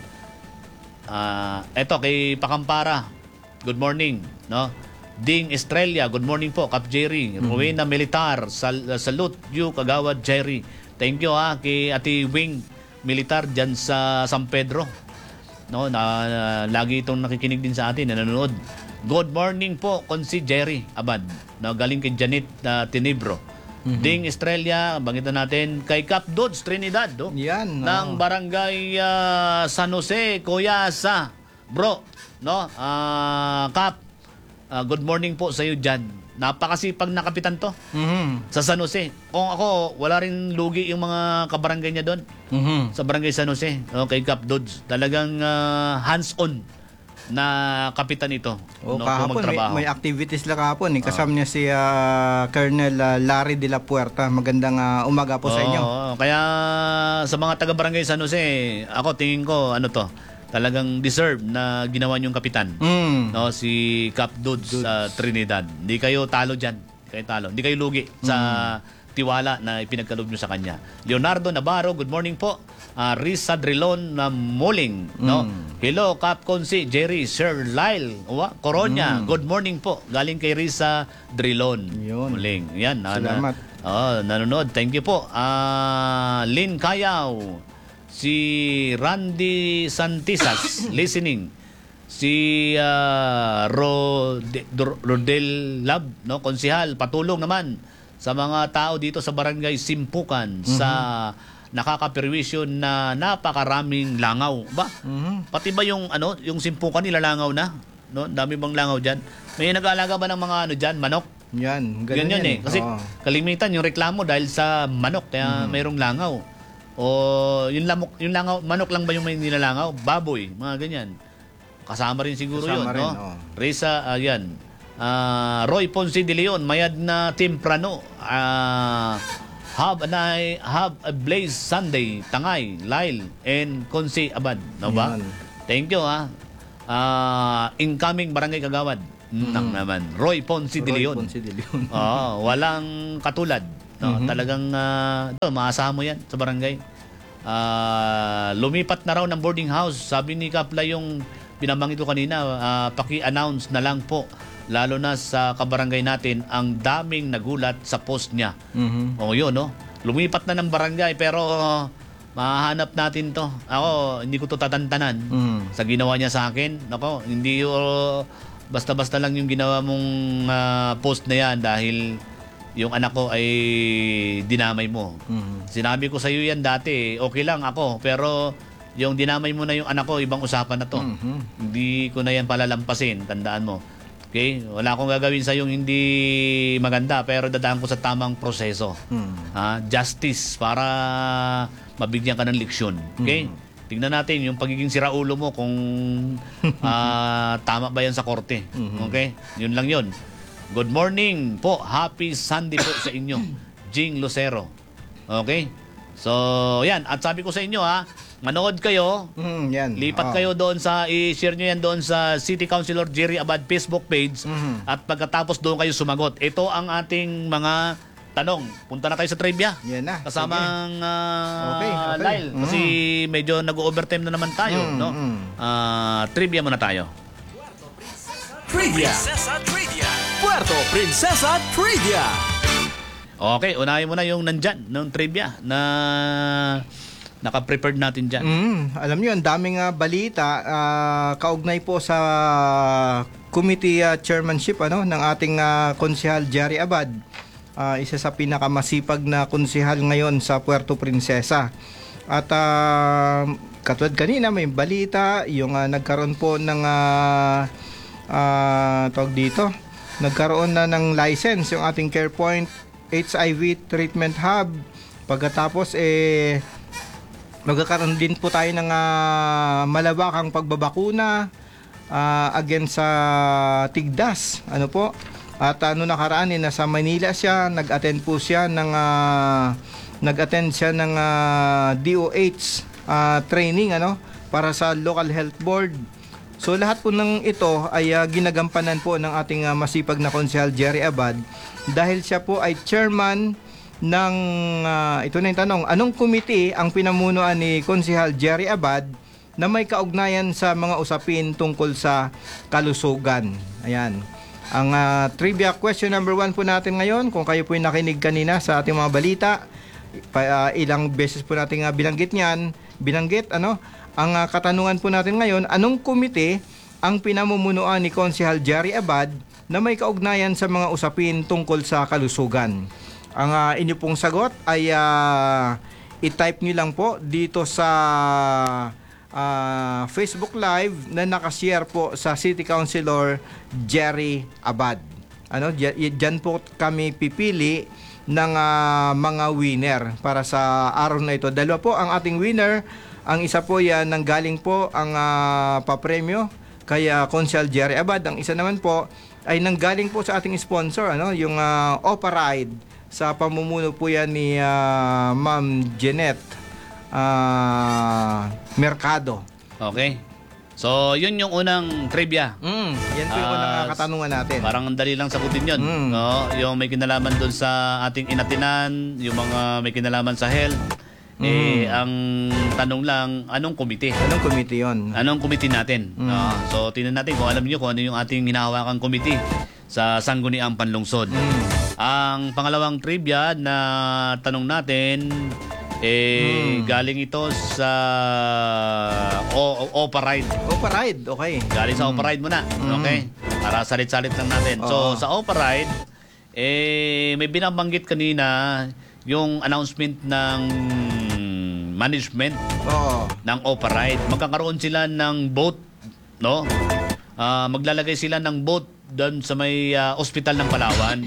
Speaker 1: Ah, eto kay Pakampara. Good morning, no? Ding Estrella, good morning po, Kap Jerry. Rowena Militar, sal, salute you, Kagawad Jerry. Thank you ha, kay Ate Wing Militar dyan sa San Pedro. No, na, na lagi itong nakikinig din sa atin, nanonood. Good morning po, Konsi Jerry Abad. No, galing kay Janet uh, Tinibro. Ding Estrella, bangitan natin kay Cap Dodds Trinidad, do?
Speaker 2: Yan.
Speaker 1: ng
Speaker 2: oh.
Speaker 1: barangay ah, San Jose, Cuyasa. Bro, no? Ah, Kap, ah, good morning po sa iyo diyan. Napakasipag na kapitan to
Speaker 2: Mhm.
Speaker 1: sa San Jose. Kung ako, wala rin lugi yung mga kabarangay niya doon
Speaker 2: Mhm.
Speaker 1: sa barangay San Jose, no, kay Cap Dodds. Talagang ah, hands-on na kapitan ito.
Speaker 2: O
Speaker 1: no, kung
Speaker 2: kahapon may,
Speaker 1: magtrabaho.
Speaker 2: may activities lang kahapon eh. Kasama niya si ah, Colonel ah, Larry de la Puerta. Magandang ah, umaga po sa inyo.
Speaker 1: Oo, kaya sa mga taga-barangay San Jose, ako tingin ko ano to, talagang deserve na ginawa niyong kapitan.
Speaker 2: Mm.
Speaker 1: No, si Cap Dodds sa Trinidad. Hindi kayo talo diyan. Hindi kayo talo. Hindi kayo lugi sa tiwala na ipinagkaloob niyo sa kanya. Leonardo Navarro, good morning po. Ah, Risa Drilon na Muling, no? Hello, Cap Consi, Jerry, Sir Lyle, Uwa, Coronia. Good morning po. Galing kay Risa Drilon
Speaker 2: Yun.
Speaker 1: Muling. Yan, na,
Speaker 2: Salamat.
Speaker 1: Na, oh, nanonood. Thank you po. Ah, Lynn Kayaw, si Randy Santisas listening. Si uh, Rode, Rodel Lab, no, konsihal, patulong naman sa mga tao dito sa Barangay Simpukan mm-hmm. sa nakakapirwisyo na napakaraming langaw. Ba?
Speaker 2: Mhm.
Speaker 1: Pati ba yung ano, yung Simpukan nila langaw na? No, dami bang langaw diyan? May nag-aalaga ba ng mga ano diyan, manok?
Speaker 2: Yan, ganun
Speaker 1: Ganyan
Speaker 2: yan.
Speaker 1: eh. Kasi
Speaker 2: Oo.
Speaker 1: kalimitan yung reklamo dahil sa manok kaya mayroong langaw. O yung lamok, yung langaw, manok lang ba yung may nilalangaw? Baboy, mga ganyan. Kasama rin siguro
Speaker 2: Kasama
Speaker 1: yun,
Speaker 2: rin,
Speaker 1: no?
Speaker 2: oo.
Speaker 1: Reza, ayan. Ah, Roy Ponce de Leon, mayad na temprano. Ah, have a night, have a blaze Sunday, Tangay, Lyle, and Consi Abad. No ba?
Speaker 2: Yan.
Speaker 1: Thank you, ha. Ah, incoming Barangay Kagawad. Nang naman. Roy Ponce de
Speaker 2: Roy
Speaker 1: Leon.
Speaker 2: Ponce de Leon.
Speaker 1: Oo, walang katulad. No,
Speaker 2: Mhm.
Speaker 1: talagang uh, maasahan mo 'yan sa barangay. Ah, lumipat na raw ng boarding house. Sabi ni Kapla yung binabanggit ko kanina, ah, paki-announce na lang po lalo na sa kabarangay natin ang daming nagulat sa post niya.
Speaker 2: Mhm.
Speaker 1: O yun, no? Lumipat na ng barangay pero uh, mahanap natin to. Ako, hindi ko to tatantanan
Speaker 2: Mhm.
Speaker 1: sa ginawa niya sa akin. Nako, hindi uh, basta-basta lang yung ginawa mong uh, post na yan dahil yung anak ko ay dinamay mo.
Speaker 2: Mhm.
Speaker 1: Sinabi ko sa iyo yan dati, okay lang ako, pero yung dinamay mo na yung anak ko, ibang usapan na to.
Speaker 2: Mhm.
Speaker 1: Hindi ko na yan palalampasin, tandaan mo. Okay? Wala akong gagawin sa yung hindi maganda, pero dadaan ko sa tamang proseso.
Speaker 2: Mhm.
Speaker 1: Ah, justice para mabigyan ka ng leksyon. Okay? Tingnan natin yung pagiging siraulo mo kung ah, tama ba yan sa korte. Okay? Yun lang yun. Good morning po. Happy Sunday po sa inyo. Jing Lucero. Okay? So, yan. At sabi ko sa inyo ha, manood kayo.
Speaker 2: Mhm, yan.
Speaker 1: Lipat
Speaker 2: Oo.
Speaker 1: kayo doon sa, i-share nyo yan doon sa City Councilor Jerry Abad Facebook page.
Speaker 2: Mhm.
Speaker 1: At pagkatapos doon kayo sumagot. Ito ang ating mga tanong. Punta na tayo sa trivia.
Speaker 2: Yan na.
Speaker 1: Kasamang uh,
Speaker 2: Okay, okay.
Speaker 1: Lyle.
Speaker 2: Mm.
Speaker 1: Kasi medyo nag-overtime na naman tayo.
Speaker 2: Mm,
Speaker 1: no?
Speaker 2: mm.
Speaker 1: Ah, trivia muna tayo.
Speaker 3: Trivia. Princesa Trivia. Puerto Princesa Trivia.
Speaker 1: Okay, unahin mo na yung nandyan, ng trivia na naka-prepared natin dyan.
Speaker 2: Mm, alam niyo, ang daming ah, balita ah, kaugnay po sa committee ah, chairmanship ano ng ating ah, konsehal Jerry Abad. Ah, isa sa pinakamasipag na konsehal ngayon sa Puerto Princesa. At ah, katulad kanina may balita yung ah, nagkaroon po ng ah, ah, tawag dito. Nagkaroon na ng license yung ating CarePoint H I V Treatment Hub. Pagkatapos eh magkakaroon din po tayo ng uh, malawakang pagbabakuna uh, against sa tigdas. Ano po? At ano nakaraan eh, nasa Manila siya, nag-attend po siya ng uh, nag-attend siya ng uh, D O H uh, training ano para sa local health board. So lahat po ng ito ay uh, ginagampanan po ng ating uh, masipag na konsehal Jerry Abad dahil siya po ay chairman ng, uh, ito na yung tanong, anong committee ang pinamunuan ni Konsehal Jerry Abad na may kaugnayan sa mga usapin tungkol sa kalusugan? Ayan. Ang uh, trivia question number one po natin ngayon, kung kayo po yung nakinig kanina sa ating mga balita, pa, uh, ilang beses po natin uh, binanggit niyan, binanggit, ano, ang uh, katanungan po natin ngayon, anong komite ang pinamumunuan ni Konsehal Jerry Abad na may kaugnayan sa mga usapin tungkol sa kalusugan? Ang uh, inyo pong sagot ay uh, i-type nyo lang po dito sa uh, Facebook Live na nakashare po sa City Councilor Jerry Abad. Ano, diyan po kami pipili ng uh, mga winner para sa araw na ito. Dalawa po ang ating winner. Ang isa po yan nanggaling po ang uh, papremyo kay uh, Konsehal Jerry Abad. Ang isa naman po ay nanggaling po sa ating sponsor, ano, yung uh, Opa Ride. Sa pamumuno po yan ni uh, Ma'am Jeanette uh, Mercado.
Speaker 1: Okay. So, yun yung unang trivia.
Speaker 2: Mm, yan po yung
Speaker 1: Ah,
Speaker 2: unang katanungan natin.
Speaker 1: Parang ang dali lang sagutin yun.
Speaker 2: Mm.
Speaker 1: No? Yung may kinalaman doon sa ating inatinan, yung mga may kinalaman sa health. Eh, ang tanong lang, anong komite?
Speaker 2: Anong committee yun?
Speaker 1: Anong komite natin?
Speaker 2: Mm.
Speaker 1: No? So, tingnan natin kung alam niyo kung ano yung ating hinahawakang komite sa Sangguniang Panlungsod.
Speaker 2: Mm.
Speaker 1: Ang pangalawang trivia na tanong natin, eh,
Speaker 2: Mm.
Speaker 1: galing ito sa o, o, Opa Ride.
Speaker 2: Opa Ride, okay.
Speaker 1: Galing sa Opa Ride muna.
Speaker 2: Mm.
Speaker 1: Okay? Para salit-salit lang natin.
Speaker 2: Oo.
Speaker 1: So, sa Opa Ride, eh may binabanggit kanina yung announcement ng management
Speaker 2: Oo.
Speaker 1: ng Opa Ride. Magkakaroon sila ng boat, no? Ah, maglalagay sila ng boat doon sa may ah, ospital ng Palawan.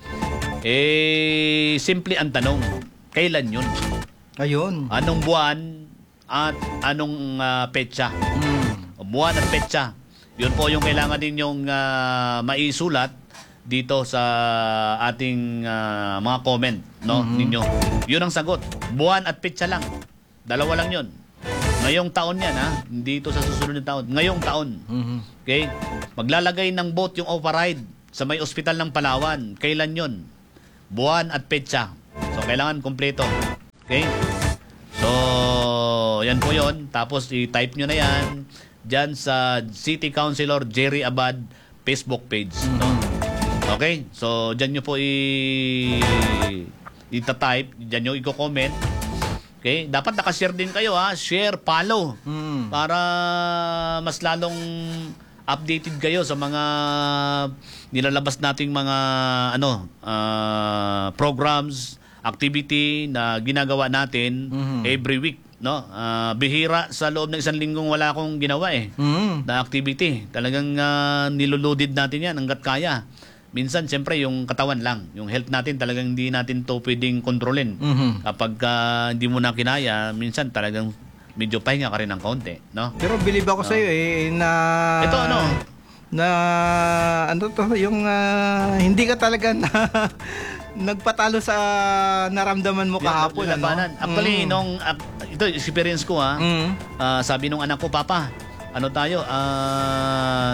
Speaker 1: Eh, simple ang tanong, kailan yun?
Speaker 2: Ayun.
Speaker 1: Anong buwan at anong ah, petsa?
Speaker 2: Mm.
Speaker 1: Buwan at petsa. Yun po yung kailangan ninyong ah, maisulat dito sa ating ah, mga comment, no, ninyo. Yun ang sagot. Buwan at petsa lang. Dalawa lang yun. Ngayong taon yan, ha? Hindi ito sa susunod na taon. Ngayong taon.
Speaker 2: Mhm.
Speaker 1: Okay? Maglalagay ng boat yung Opa Ride sa may ospital ng Palawan. Kailan yun? Buwan at petsa. So, kailangan kompleto. Okay? So, yan po yun. Tapos, i-type nyo na yan dyan sa City Councilor Jerry Abad Facebook page. No? Okay? So, dyan nyo po i- ita-type. Dyan nyo i-comment. Okay? Dapat nakashare din kayo, ha? Share, follow.
Speaker 2: Mm.
Speaker 1: Para mas lalong updated kayo sa mga nilalabas nating mga ano ah, programs, activity na ginagawa natin
Speaker 2: Mhm.
Speaker 1: every week, no? Ah, bihira sa loob ng isang linggong wala akong ginawa eh
Speaker 2: Mm.
Speaker 1: na activity. Talagang uh, niluludid natin yan hanggat kaya. Minsan, siyempre, yung katawan lang. Yung health natin, talagang hindi natin to pwedeng kontrolin.
Speaker 2: Mhm.
Speaker 1: Kapag ah, hindi mo na kinaya, minsan talagang medyo pahinga ka rin ng kaunti, no?
Speaker 2: Pero believe ako sa iyo eh na
Speaker 1: Ito ano?
Speaker 2: na ano to yung ah, hindi ka talaga na nagpatalo sa naramdaman mo kahapon,
Speaker 1: Yung
Speaker 2: ano?
Speaker 1: labanan. Actually,
Speaker 2: Mm.
Speaker 1: nung, ah, ito, experience ko, ha,
Speaker 2: Mm.
Speaker 1: Ah, sabi nung anak ko, Papa, ano tayo, ah,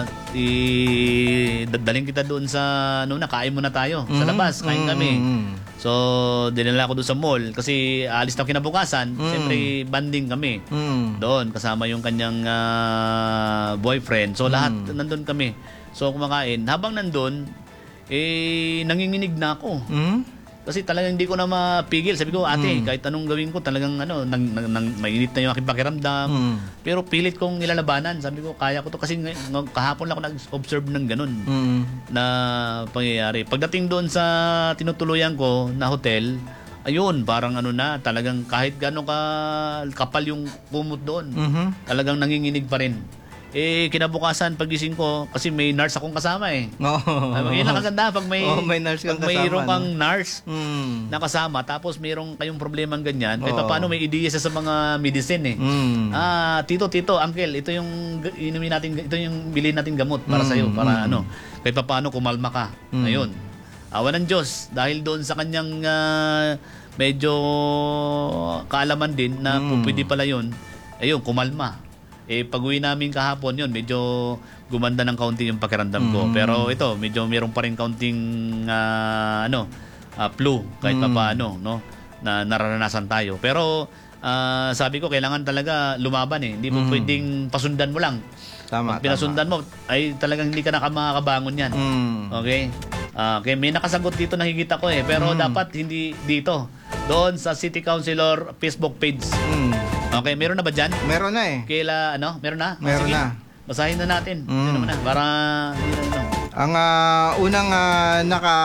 Speaker 1: i dadaling kita doon sa, ano na, kain muna tayo. Sa
Speaker 2: Mm.
Speaker 1: labas, kain
Speaker 2: Mm.
Speaker 1: kami.
Speaker 2: Mm.
Speaker 1: So, dinala ko doon sa mall kasi alis na kinabukasan.
Speaker 2: Mm.
Speaker 1: Siyempre, banding kami.
Speaker 2: Mm.
Speaker 1: Doon, kasama yung kanyang ah, boyfriend. So, lahat nandun kami. So, kumakain. Habang nandun, eh, nanginginig na ako.
Speaker 2: Mm.
Speaker 1: Kasi talagang hindi ko na mapigil. Sabi ko, ate, kahit anong gawin ko, talagang ano, nang, nang, nang, mainit na yung aking pakiramdam.
Speaker 2: Mm.
Speaker 1: Pero pilit kong ilalabanan. Sabi ko, kaya ko to. Kasi ngay- ng- kahapon lang ako nag-observe ng ganun
Speaker 2: Mm.
Speaker 1: na pangyayari. Pagdating doon sa tinutuluyan ko na hotel, ayun, parang ano na, talagang kahit gano'n ka kapal yung kumot doon,
Speaker 2: Mhm.
Speaker 1: talagang nanginginig pa rin. Eh, kinabukasan, pagising ko, kasi may nurse akong kasama eh.
Speaker 2: Oo.
Speaker 1: Ay, yun lang kaganda pag may,
Speaker 2: Oo, may nurse kang
Speaker 1: pag mayroong
Speaker 2: kasama,
Speaker 1: kang nurse
Speaker 2: Mm.
Speaker 1: na kasama, tapos mayroong kayong problemang ganyan, kahit
Speaker 2: Oo.
Speaker 1: pa paano may ideya siya sa mga medicine eh.
Speaker 2: Mm.
Speaker 1: Ah, tito, tito, uncle, ito yung g- inumin natin, ito yung bilhin nating gamot para
Speaker 2: Mm,
Speaker 1: sa iyo, para
Speaker 2: mm.
Speaker 1: ano, kahit pa paano kumalma ka.
Speaker 2: Mm.
Speaker 1: Ayun. Awa ng Diyos dahil doon sa kanyang ah, medyo kaalaman din na
Speaker 2: Mm.
Speaker 1: pwede pala yun. Ayun, kumalma. Eh, pag-uwi namin kahapon yun, medyo gumanda ng kaunti yung pakiramdam ko.
Speaker 2: Mm.
Speaker 1: Pero ito, medyo meron pa rin kaunting ah, ano, ah, flu kahit pa
Speaker 2: Mm.
Speaker 1: paano, no? Na nararanasan tayo. Pero ah, sabi ko, kailangan talaga lumaban eh. Hindi mo
Speaker 2: Mm.
Speaker 1: pwedeng pasundan mo lang.
Speaker 2: Tama,
Speaker 1: Pag pinasundan mo, ay talagang hindi ka na makakabangon yan.
Speaker 2: Mm.
Speaker 1: Okay? Ah, okay, may nakasagot dito nakikita ko eh. Pero
Speaker 2: Mm.
Speaker 1: dapat hindi dito. Doon sa City Councilor Facebook page.
Speaker 2: Mm.
Speaker 1: Okay, meron na ba dyan?
Speaker 2: Meron na eh.
Speaker 1: Kaila, ano? Meron na? Ah,
Speaker 2: Meron
Speaker 1: sige.
Speaker 2: na.
Speaker 1: Basahin na natin.
Speaker 2: Mm.
Speaker 1: Yun naman na. Para, hindi na, ano.
Speaker 2: Ang ah, unang ah,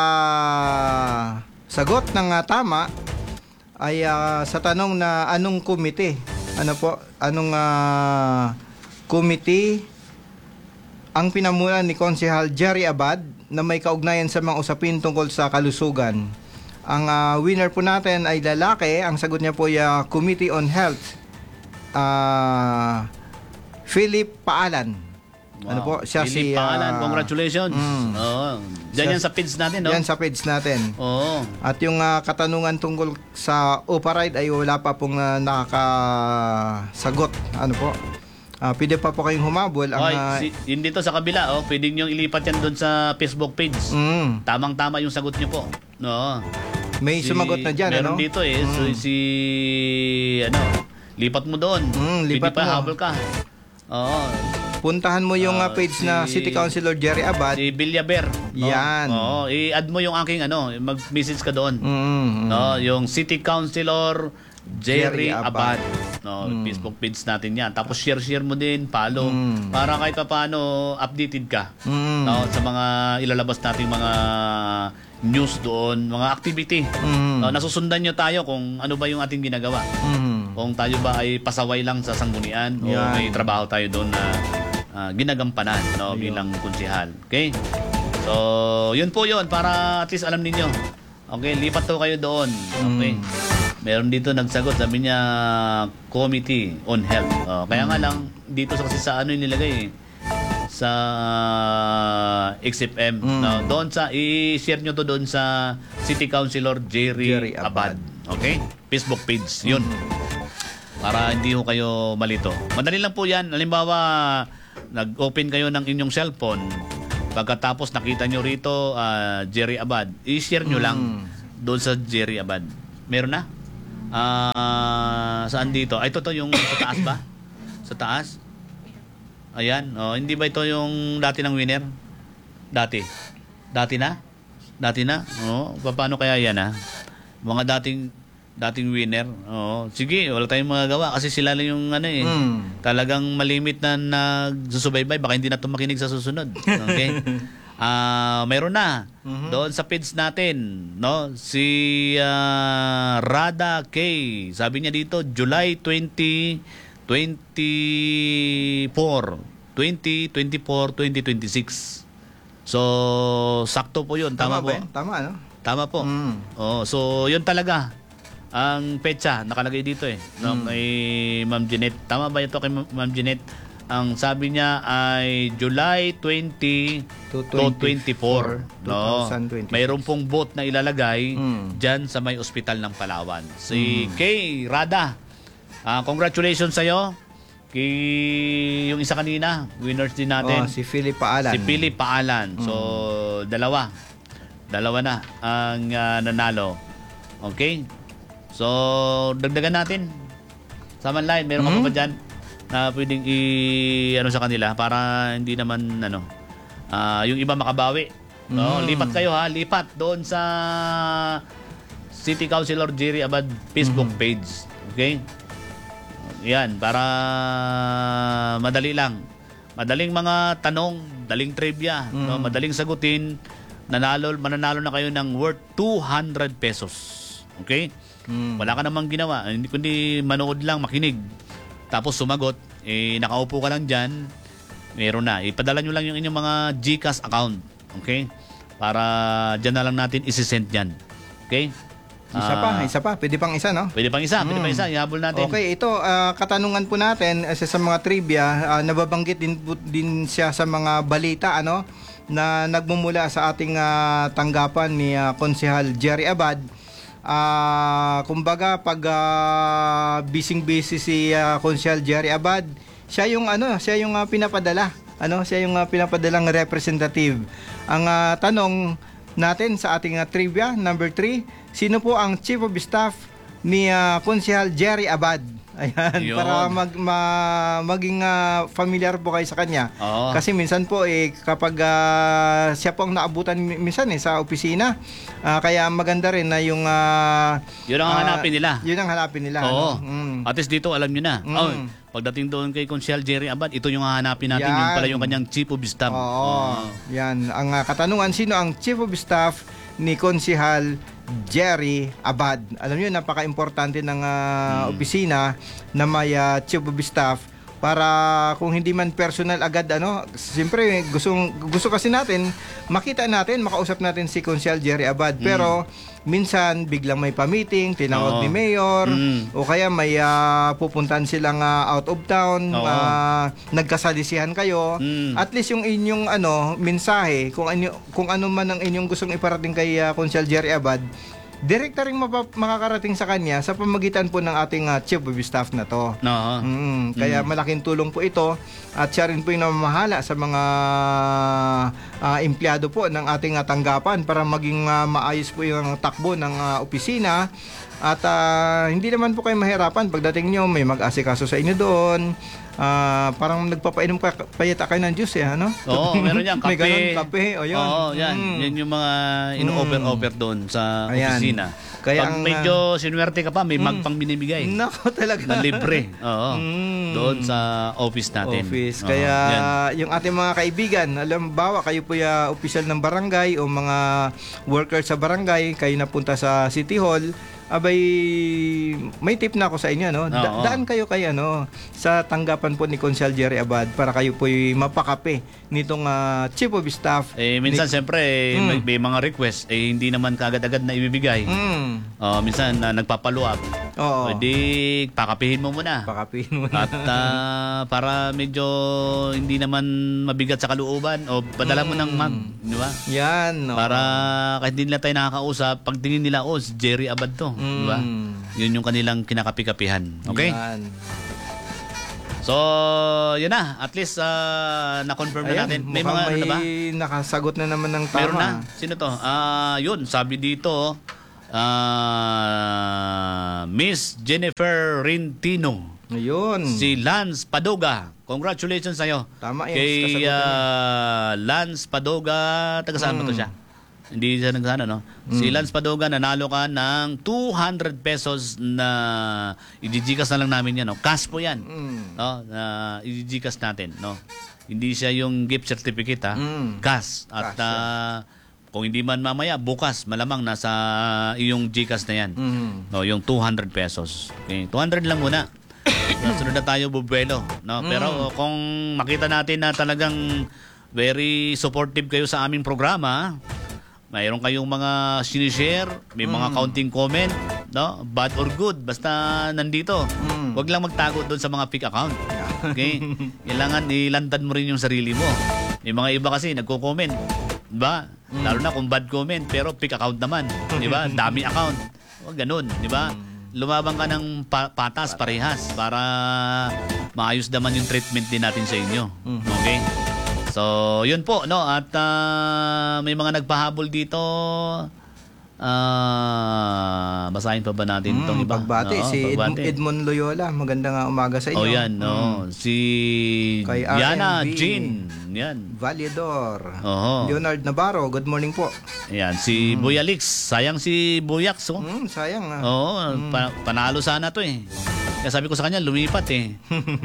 Speaker 2: nakasagot ng ah, tama ay ah, sa tanong na anong komite? Ano po? Anong ah, komite ang pinamulan ni Konsehal Jerry Abad na may kaugnayan sa mga usapin tungkol sa kalusugan? Ang ah, winner po natin ay lalaki. Ang sagot niya po ay ah, Committee on Health. Ah, Philip Paalan. Ano po? Siya
Speaker 1: Philip
Speaker 2: si
Speaker 1: Paalan,
Speaker 2: ah,
Speaker 1: congratulations.
Speaker 2: mm.
Speaker 1: Oo. Diyan
Speaker 2: Siya-
Speaker 1: yan sa page natin, no?
Speaker 2: Yan sa page natin.
Speaker 1: Oo.
Speaker 2: At yung ah, katanungan tungkol sa Opa Ride ay wala pa pong ah, nakakasagot. Ano po? Ah, pwede pa po kayong humabol. Ang,
Speaker 1: Oy,
Speaker 2: ah,
Speaker 1: si, yun dito sa kabila, oh, pwede nyo ilipat yan doon sa Facebook page.
Speaker 2: mm,
Speaker 1: Tamang-tama yung sagot nyo po. No.
Speaker 2: may
Speaker 1: Si-
Speaker 2: sumagot na dyan.
Speaker 1: Meron
Speaker 2: Ano?
Speaker 1: dito eh. So,
Speaker 2: Mm.
Speaker 1: si, ano, lipat mo doon.
Speaker 2: Mm, lipat
Speaker 1: pwede pa,
Speaker 2: mo.
Speaker 1: habol ka. Oo.
Speaker 2: Puntahan mo yung
Speaker 1: Ah,
Speaker 2: ah, page na
Speaker 1: si-
Speaker 2: City Councilor Jerry Abad.
Speaker 1: Si Villaber. No?
Speaker 2: Yan.
Speaker 1: Oo. I-add mo yung aking, ano, mag-message ka doon.
Speaker 2: Mm, mm.
Speaker 1: No, yung City Councilor Jerry
Speaker 2: Jerry Abad.
Speaker 1: Abad. No,
Speaker 2: Mm.
Speaker 1: Facebook page natin 'yan. Tapos share-share mo din, follow
Speaker 2: Mm.
Speaker 1: para kahit paano updated ka.
Speaker 2: Mm.
Speaker 1: No, sa mga ilalabas nating mga news doon, mga activity.
Speaker 2: Mm.
Speaker 1: Uh, nasusundan nyo tayo kung ano ba yung ating ginagawa.
Speaker 2: Mm.
Speaker 1: Kung tayo ba ay pasaway lang sa sanggunian o
Speaker 2: Yan.
Speaker 1: may trabaho tayo doon na uh, ginagampanan, no,
Speaker 2: Ayun.
Speaker 1: bilang konsehal. Okay? So, yun po yun para at least alam ninyo. Okay, lipat to kayo doon. Okay.
Speaker 2: Mm.
Speaker 1: Meron dito nagsagot, sabi niya Committee on Health. Oh, kaya nga lang dito sa kasi sa ano yung nilagay eh, sa X F M.
Speaker 2: Mm.
Speaker 1: No, doon sa i-share nyo to doon sa City Councilor Jerry,
Speaker 2: Jerry
Speaker 1: Abad.
Speaker 2: Abad.
Speaker 1: Okay? Facebook page. Yun. Para hindi ho kayo malito. Madali lang po yan. Halimbawa, nag-open kayo ng inyong cellphone. Pagkatapos nakita nyo rito, ah, Jerry Abad, i-share nyo lang doon sa Jerry Abad. Meron na? Ah, saan dito? Ay, ito to yung sa taas ba? Sa taas? Ayan. Oh, hindi ba ito yung dati ng winner? Dati. Dati na? Dati na? Oh, paano kaya yan ha? Mga dating dating winner. Oh, sige, wala tayong magagawa kasi sila lang yung ano eh.
Speaker 2: Mm.
Speaker 1: Talagang malimit na nagsusubaybay, baka hindi na ito makinig sa susunod. Okay? Ah, mayroon na
Speaker 2: Mhm.
Speaker 1: doon sa page natin, no? Si ah, Rada K. Sabi niya dito, July twenty twenty-four, twenty twenty-four, twenty twenty-six. So, sakto po 'yun, tama,
Speaker 2: Tama
Speaker 1: po.
Speaker 2: ba? Tama, no?
Speaker 1: Tama po.
Speaker 2: Mm.
Speaker 1: Oh, so 'yun talaga ang petsa nakalagay dito eh, no,
Speaker 2: Mm.
Speaker 1: kay Ma'am Jeanette. Tama ba ito kay Ma'am Jeanette? Ang sabi niya ay July twenty to twenty-four. No?
Speaker 2: twenty twenty-six.
Speaker 1: Mayroon pong vote na ilalagay
Speaker 2: Mm.
Speaker 1: dyan sa may ospital ng Palawan. Si Kay Rada, ah, congratulations sa'yo. Kay yung isa kanina, winners din natin.
Speaker 2: Oh, si Philip Paalan.
Speaker 1: Si Philip Paalan. So, dalawa. Dalawa na ang ah, nanalo. Okay? So, dagdagan natin. Sa line, meron ka pa
Speaker 2: Hmm?
Speaker 1: ba dyan na pwedeng i ano sa kanila para hindi naman ano ah, yung iba makabawi. No,
Speaker 2: Mm.
Speaker 1: lipat kayo ha, lipat doon sa City Councilor Jerry Abad Facebook page. Okay? Yan, para madali lang. Madaling mga tanong, daling trivia, no, madaling sagutin. Nanalo, mananalo na kayo ng worth two hundred pesos. Okay?
Speaker 2: Mm.
Speaker 1: Wala ka namang ginawa, hindi kundi manood lang, makinig. Tapos sumagot, eh nakaupo ka lang diyan, meron na. Ipadala nyo lang yung inyong mga GCash account. Okay? Para diyan na lang natin isi-send yan. Okay?
Speaker 2: Isa pa,
Speaker 1: Ah,
Speaker 2: isa pa. Pwede pang isa, no?
Speaker 1: Pwede pang isa, pwede pang isa. Ihabol natin.
Speaker 2: Okay, ito, ah, katanungan po natin, isa sa mga trivia, ah, nababanggit din, po- din siya sa mga balita, ano, na nagmumula sa ating ah, tanggapan ni ah, Konsehal Jerry Abad. Ah, kumbaga, pag ah, busy-busy si ah, Konsehal Jerry Abad, siya yung, ano, siya yung ah, pinapadala. Ano, siya yung ah, pinapadalang representative. Ang ah, tanong natin sa ating ah, trivia, number three, sino po ang Chief of Staff ni uh, Konsehal Jerry Abad? Ayan,
Speaker 1: Yun.
Speaker 2: para mag, ma- maging ah, familiar po kayo sa kanya.
Speaker 1: Oo.
Speaker 2: Kasi minsan po eh kapag ah, siya po ang naabutan mi- minsan eh sa opisina, ah, kaya maganda rin na yung ah,
Speaker 1: Yun ang
Speaker 2: ah,
Speaker 1: hanapin nila.
Speaker 2: Yun ang hanapin nila.
Speaker 1: Oo.
Speaker 2: ano? Mm.
Speaker 1: At least dito, alam nyo na.
Speaker 2: Mm.
Speaker 1: Oh, pagdating doon kay Konsehal Jerry Abad, ito yung hahanapin natin.
Speaker 2: Yan.
Speaker 1: Yung pala yung kanyang Chief of Staff.
Speaker 2: Oo. Yan, ang ah, katanungan, sino ang Chief of Staff ni Konsehal Jerry Abad? Alam niyo, napaka-importante ng ah,
Speaker 1: Hmm.
Speaker 2: opisina na may ah, Chief of Staff para kung hindi man personal agad, ano, siyempre gustong, gusto kasi natin makita natin, makausap natin si Konsehal Jerry Abad. Pero minsan biglang may pa-meeting, tinawag
Speaker 1: Oo.
Speaker 2: ni Mayor,
Speaker 1: Mm.
Speaker 2: o kaya may ah, pupuntahan silang ah, out of town,
Speaker 1: Oo.
Speaker 2: ah, nagkasalisihan kayo.
Speaker 1: Mm.
Speaker 2: At least yung inyong ano mensahe, kung ano kung ano man ang inyong gustong iparating kay uh, Konsehal Jerry Abad, direkta ring mapa- makakarating sa kanya sa pamagitan po ng ating uh, Chief of Staff na to.
Speaker 1: No.
Speaker 2: Mm, kaya malaking tulong po ito at siya rin po yung namamahala sa mga ah, empleyado po ng ating ah, tanggapan para maging ah, maayos po yung takbo ng ah, opisina. At ah, hindi naman po kayo mahirapan pagdating nyo, may mag-asikaso sa inyo doon. Ah, parang nagpapainom pa payata kayo ng juice eh, ano?
Speaker 1: Oo, meron yan. Kape.
Speaker 2: May ganun, kape, o yun.
Speaker 1: Oo, yan.
Speaker 2: Mm.
Speaker 1: Yan yung mga ino-offer-offer doon sa
Speaker 2: Ayan.
Speaker 1: opisina.
Speaker 2: Kaya
Speaker 1: Pag
Speaker 2: ang,
Speaker 1: medyo sinuwerte ka pa, may mag pang binibigay.
Speaker 2: Nako talaga.
Speaker 1: Na libre. Oo.
Speaker 2: Mm.
Speaker 1: Doon sa office natin.
Speaker 2: Office.
Speaker 1: Oo,
Speaker 2: Kaya
Speaker 1: yan.
Speaker 2: yung ating mga kaibigan, alam bawa kayo po ya opisyal ng barangay o mga workers sa barangay, kayo napunta sa City Hall, abay may tip na ako sa inyo, no? Da-
Speaker 1: Oo.
Speaker 2: daan kayo kay ano sa tanggapan po ni Consul Jerry Abad para kayo po mapakape nitong ah, Chief of Staff.
Speaker 1: Eh, minsan,
Speaker 2: ni-
Speaker 1: siyempre, eh,
Speaker 2: Mm.
Speaker 1: may, may mga request, eh, hindi naman kagad-agad na ibibigay.
Speaker 2: Mm.
Speaker 1: Oh, minsan, na nagpapaluap.
Speaker 2: Oo.
Speaker 1: Pwede, pakapihin mo muna.
Speaker 2: Pakapin mo na.
Speaker 1: At ah, para medyo hindi naman mabigat sa kalooban, o padala mo ng mag, di ba?
Speaker 2: Yan, no.
Speaker 1: Para kahit hindi nila tayo nakakausap, pag tingin nila, oh, si Jerry Abad to. Di ba?
Speaker 2: Mm.
Speaker 1: Yun yung kanilang kinakapi-kapihan. Okay?
Speaker 2: Yan.
Speaker 1: So, yun na. At least, ah, na-confirm na
Speaker 2: Ayan,
Speaker 1: natin. May
Speaker 2: mukhang
Speaker 1: mga ano na ba?
Speaker 2: may nakasagot na naman ng tama.
Speaker 1: Meron na. Sino to? Ah, yun, sabi dito, ah, Miss Jennifer Rintino.
Speaker 2: Ayun.
Speaker 1: Si Lance Padoga. Congratulations sa'yo.
Speaker 2: Tama yan,
Speaker 1: Kay
Speaker 2: kasagutan
Speaker 1: ah, Lance Padoga. Taga saan ba to
Speaker 2: Mm.
Speaker 1: siya? Hindi siya nagsana, no? Si Lance Padoga, nanalo ka ng two hundred pesos na i-Gcash na lang namin yan, no? Cash po yan.
Speaker 2: Mm.
Speaker 1: No? Na i-Gcash natin, no? Hindi siya yung gift certificate, ha?
Speaker 2: Mm.
Speaker 1: Cash. At
Speaker 2: Cash,
Speaker 1: ah, kung hindi man mamaya, bukas, malamang nasa iyong Gcash na yan.
Speaker 2: Mm.
Speaker 1: No, yung two hundred pesos. Okay, two hundred lang muna. Sunod na tayo bubuelo, no? Pero kung makita natin na talagang very supportive kayo sa aming programa, mayroon kayong mga sinishare, may mga counting comment, no? Bad or good, basta nandito.
Speaker 2: Mm.
Speaker 1: Huwag lang magtago doon sa mga fake account. Okay? Kailangan ilantad mo rin yung sarili mo. May mga iba kasi nagko-comment, 'di ba? Lalo na kung bad comment pero fake account naman, 'di ba? Dami account. Huwag ganun, 'di ba? Lumabang ka ng pa- patas, parehas para maayos naman yung treatment din natin sa inyo. Okay? So, yun po, no? At ah, may mga nagpahabol dito. Ah, basahin pa ba natin
Speaker 2: Mm,
Speaker 1: itong iba?
Speaker 2: pagbati,
Speaker 1: Oo,
Speaker 2: si Edmond,
Speaker 1: pagbati.
Speaker 2: Edmond Loyola. Magandang uh, umaga sa inyo.
Speaker 1: Oh, yan, no. Si
Speaker 2: Kay
Speaker 1: Yana
Speaker 2: R M B.
Speaker 1: Jean. Yan.
Speaker 2: Valedor.
Speaker 1: Oo.
Speaker 2: Leonard Navarro, good morning po.
Speaker 1: Yan, si Buyalix. Sayang si Buyax, oh.
Speaker 2: Mm, sayang ah.
Speaker 1: Oo, pa- panalo sana to eh. Kaya sabi ko sa kanya, lumipat eh.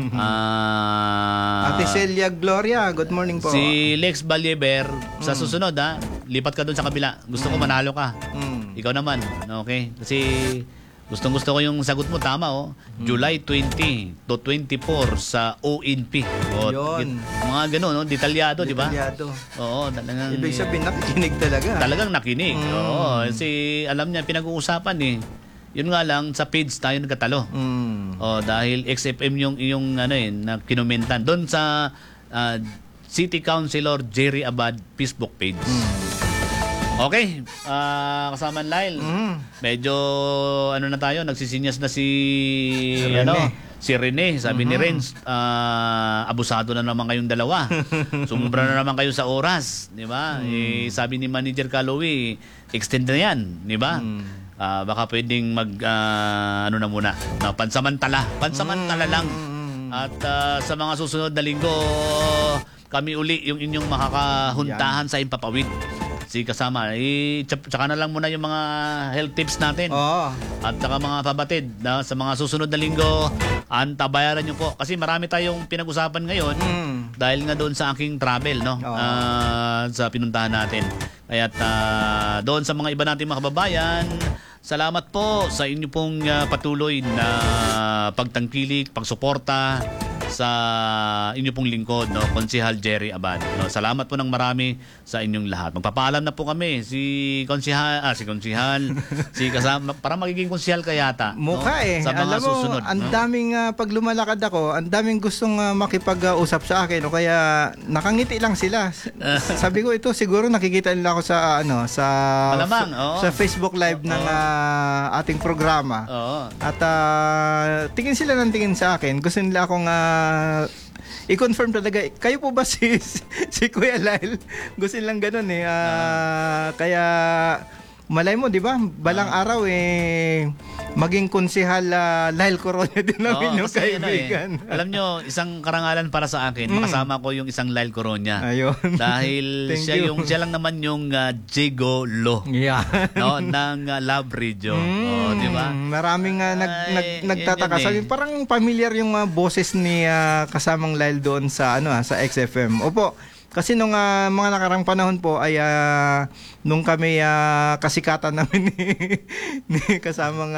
Speaker 1: Ah,
Speaker 2: Ate Celia Gloria, good morning po.
Speaker 1: si Lex Balieber, sa susunod ha, lipat ka doon sa kabila. Gusto ko manalo ka.
Speaker 2: Mm.
Speaker 1: Ikaw naman, okay? Kasi gustong gusto ko yung sagot mo, tama oh. July twentieth to twenty-four sa O N P. O,
Speaker 2: Yun.
Speaker 1: mga ganun, no? Detalyado, di ba?
Speaker 2: Detalyado.
Speaker 1: Oo, talagang...
Speaker 2: Ibig sabihin, nakikinig talaga.
Speaker 1: Talagang nakinig.
Speaker 2: Mm.
Speaker 1: Oo, kasi alam niya, pinag-uusapan eh. Yun nga lang, sa page tayo nagkatalo.
Speaker 2: Mm.
Speaker 1: Oh, dahil X F M yung yung ano eh na kinumentan doon sa ah, City Councilor Jerry Abad Facebook page. Okay, ah kasama ng Lyle.
Speaker 2: Mm.
Speaker 1: Medyo ano na tayo, nagsisinyas na si,
Speaker 2: Si
Speaker 1: ano,
Speaker 2: Rene.
Speaker 1: si Rene, sabi ni Renz, ah, abusado na naman kayong dalawa. Sumubra na naman kayo sa oras, di ba? Eh, sabi ni Manager Calloway, extend na yan, di ba? Ah, baka pwedeng mag ah, ano na muna, na pansamantala, pansamantala lang. At ah, sa mga susunod na linggo, kami uli yung inyong makakahuntahan sa Impapawid. Si kasama, eh, tsak- tsaka na lang muna yung mga health tips natin.
Speaker 2: Oo.
Speaker 1: At saka mga pabatid na sa mga susunod na linggo, antabayaran nyo po. Kasi marami tayong pinag-usapan ngayon
Speaker 2: Mm.
Speaker 1: dahil nga doon sa aking travel, no?
Speaker 2: Oo.
Speaker 1: Ah, sa pinuntahan natin. Kaya doon sa mga iba nating mga kababayan, salamat po sa inyo pong ah, patuloy na pagtangkilik, pagsuporta sa inyo pong lingkod, no, Konsehal Jerry Abad. No, salamat po ng marami sa inyong lahat. Magpapaalam na po kami si Konsehal, ah, si Konsehal, si kasama para magiging konsehal ka yata. no,
Speaker 2: Mukha eh.
Speaker 1: Sa mga
Speaker 2: Alam mo,
Speaker 1: susunod.
Speaker 2: ang
Speaker 1: no?
Speaker 2: daming ah, pag lumalakad ako, ang daming gustong ah, makipag-usap sa akin o kaya nakangiti lang sila. Sabi ko ito siguro nakikita nila ako sa ano, sa
Speaker 1: Malamang, oo.
Speaker 2: sa Facebook Live ng ah, ating programa.
Speaker 1: Oo.
Speaker 2: At ah, tingin sila ng tingin sa akin. Gusto nila akong ah, i-confirm talaga. Kayo po ba si si Kuya Lyle? Gusto nilang ganun eh. Ah, kaya malay mo, di ba? Balang
Speaker 1: Ah.
Speaker 2: araw eh maging konsehal uh, Lyle Coronia din namin
Speaker 1: Oo,
Speaker 2: yung
Speaker 1: kasi ano eh,
Speaker 2: kaibigan.
Speaker 1: alam nyo, isang karangalan para sa akin, makasama ko yung isang Lyle Coronia.
Speaker 2: Ayun.
Speaker 1: Dahil
Speaker 2: Thank
Speaker 1: siya
Speaker 2: you.
Speaker 1: yung siya lang naman yung uh, Gigolo
Speaker 2: Yeah.
Speaker 1: no ng uh, Love Radio. Oh, di ba?
Speaker 2: Mm, Maraming uh, nag,
Speaker 1: Ay,
Speaker 2: nag,
Speaker 1: yun
Speaker 2: nagtataka.
Speaker 1: yun eh.
Speaker 2: Sabi, parang familiar yung uh, boses ni uh, kasamang Lyle doon sa ano ah, sa X F M. Opo. Kasi nung uh, mga nakarang panahon po ay uh, nung kami uh, kasikatan namin ni, ni kasamang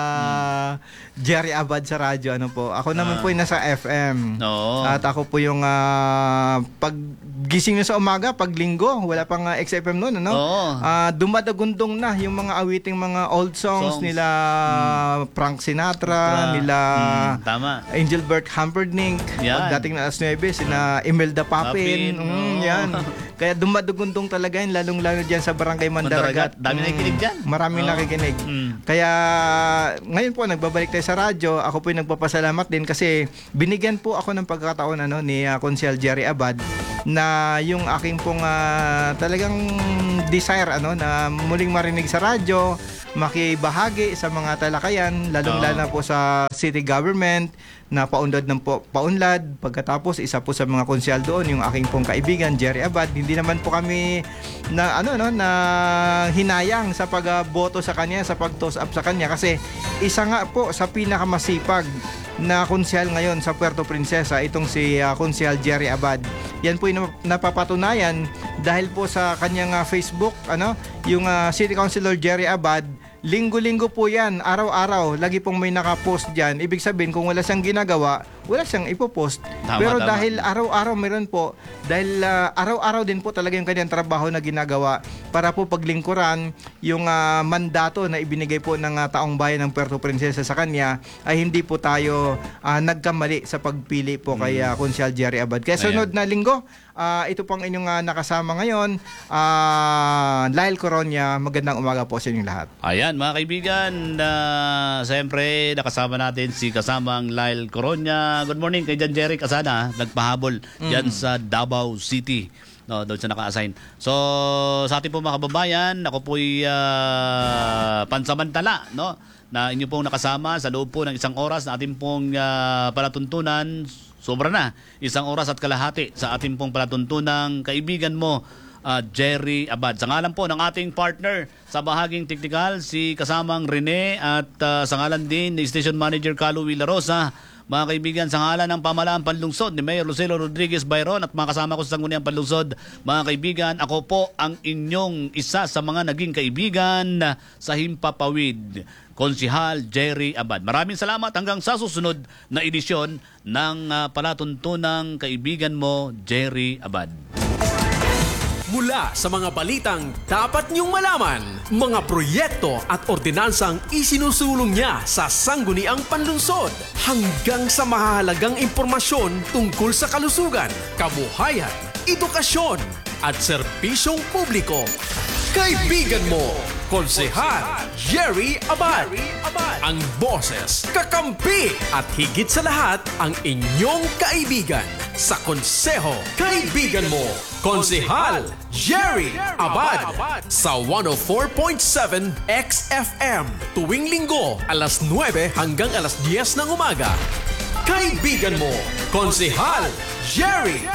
Speaker 2: uh, Jerry Abad sa radyo, ano po. Ako naman
Speaker 1: Ah.
Speaker 2: po ay nasa F M.
Speaker 1: Oo.
Speaker 2: At ako po yung uh, pag gising nyo sa umaga, pag linggo, wala pang uh, X F M noon, ano?
Speaker 1: Oo.
Speaker 2: Ah, dumadagundong na yung mga awiting mga old songs,
Speaker 1: Songs.
Speaker 2: nila Frank Sinatra,
Speaker 1: Tra-
Speaker 2: nila
Speaker 1: Mm, tama.
Speaker 2: Engelbert Humperdinck,
Speaker 1: Yan.
Speaker 2: pagdating na alas nuwebe, sina Imelda Papin,
Speaker 1: Papin,
Speaker 2: mm,
Speaker 1: oo.
Speaker 2: yan. Kaya dumadagundong talaga yun, lalong-lalo dyan sa Barangay Mandaragat.
Speaker 1: Mandaragat. Dami nakikinig dyan.
Speaker 2: Maraming
Speaker 1: Oo.
Speaker 2: nakikinig.
Speaker 1: Mm.
Speaker 2: Kaya ngayon po, nagbabalik tayo sa radyo. Ako po yung nagpapasalamat din kasi binigyan po ako ng pagkakataon ano, ni uh, Consiel Jerry Abad na yung aking pong ah, talagang desire ano na muling marinig sa radyo, makibahagi sa mga talakayan, lalong-lalo na po sa city government na paunlad ng po, paunlad. Pagkatapos isa po sa mga konsyal doon yung aking pong kaibigan Jerry Abad. Hindi naman po kami na ano no na hinayang sa pagboto sa kanya, sa pag-toss up sa kanya kasi isa nga po sa pinakamasipag na konsyal ngayon sa Puerto Princesa, itong si uh, konsyal Jerry Abad. Yan po yung napapatunayan dahil po sa kanyang uh, Facebook, ano, yung uh, City Councilor Jerry Abad, linggo-linggo po yan, araw-araw, lagi pong may nakapost dyan. Ibig sabihin, kung wala siyang ginagawa, wala siyang ipopost.
Speaker 1: Tama,
Speaker 2: Pero
Speaker 1: tama.
Speaker 2: dahil araw-araw meron po, dahil uh, araw-araw din po talaga yung kanyang trabaho na ginagawa para po paglingkuran yung uh, mandato na ibinigay po ng uh, taong bayan ng Puerto Princesa sa kanya, ay hindi po tayo uh, nagkamali sa pagpili po kay uh, Consiel Jerry Abad. Kaya sunod na linggo, uh, ito pang inyong uh, nakasama ngayon, uh, Lyle Coronia. Magandang umaga po sa inyong lahat.
Speaker 1: Ayan, mga kaibigan, uh, siyempre nakasama natin si kasamang Lyle Coronia. Good morning kay Jan Jerry Casana, nagpahabol dyan sa Davao City. No, doon siya naka-assign. So, sa ating po mga kababayan, ako po'y uh, pansamantala, no? Na inyo pong nakasama sa loob po ng isang oras na ating pong uh, palatuntunan. Sobra na, isang oras at kalahati sa ating pong palatuntunang kaibigan mo, uh, Jerry Abad. Sa ngalan po ng ating partner sa bahaging teknikal, si kasamang Rene, at uh, sa ngalan din ni Station Manager Carlo Villarosa. Mga kaibigan, sa ngalan ng pamahalaan panlungsod ni Mayor Lucelo Rodriguez Bayron at mga kasama ko sa sangguniang panlungsod, mga kaibigan, ako po ang inyong isa sa mga naging kaibigan sa Himpapawid, Konsihal Jerry Abad. Maraming salamat hanggang sa susunod na edisyon ng uh, palatuntunang kaibigan mo, Jerry Abad.
Speaker 3: Mula sa mga balitang dapat niyong malaman, mga proyekto at ordinansang isinusulong niya sa sangguniang panlungsod, hanggang sa mahalagang impormasyon tungkol sa kalusugan, kabuhayan, edukasyon at serbisyong publiko. Kaibigan mo, Konsehal Jerry Abad. Ang boses, kakampi at higit sa lahat ang inyong kaibigan sa Konseho. Kaibigan mo, Konsehal Jerry Abad sa one oh four point seven X F M tuwing linggo alas nuwebe hanggang alas diyes ng umaga. Kaibigan mo, Konsehal Jerry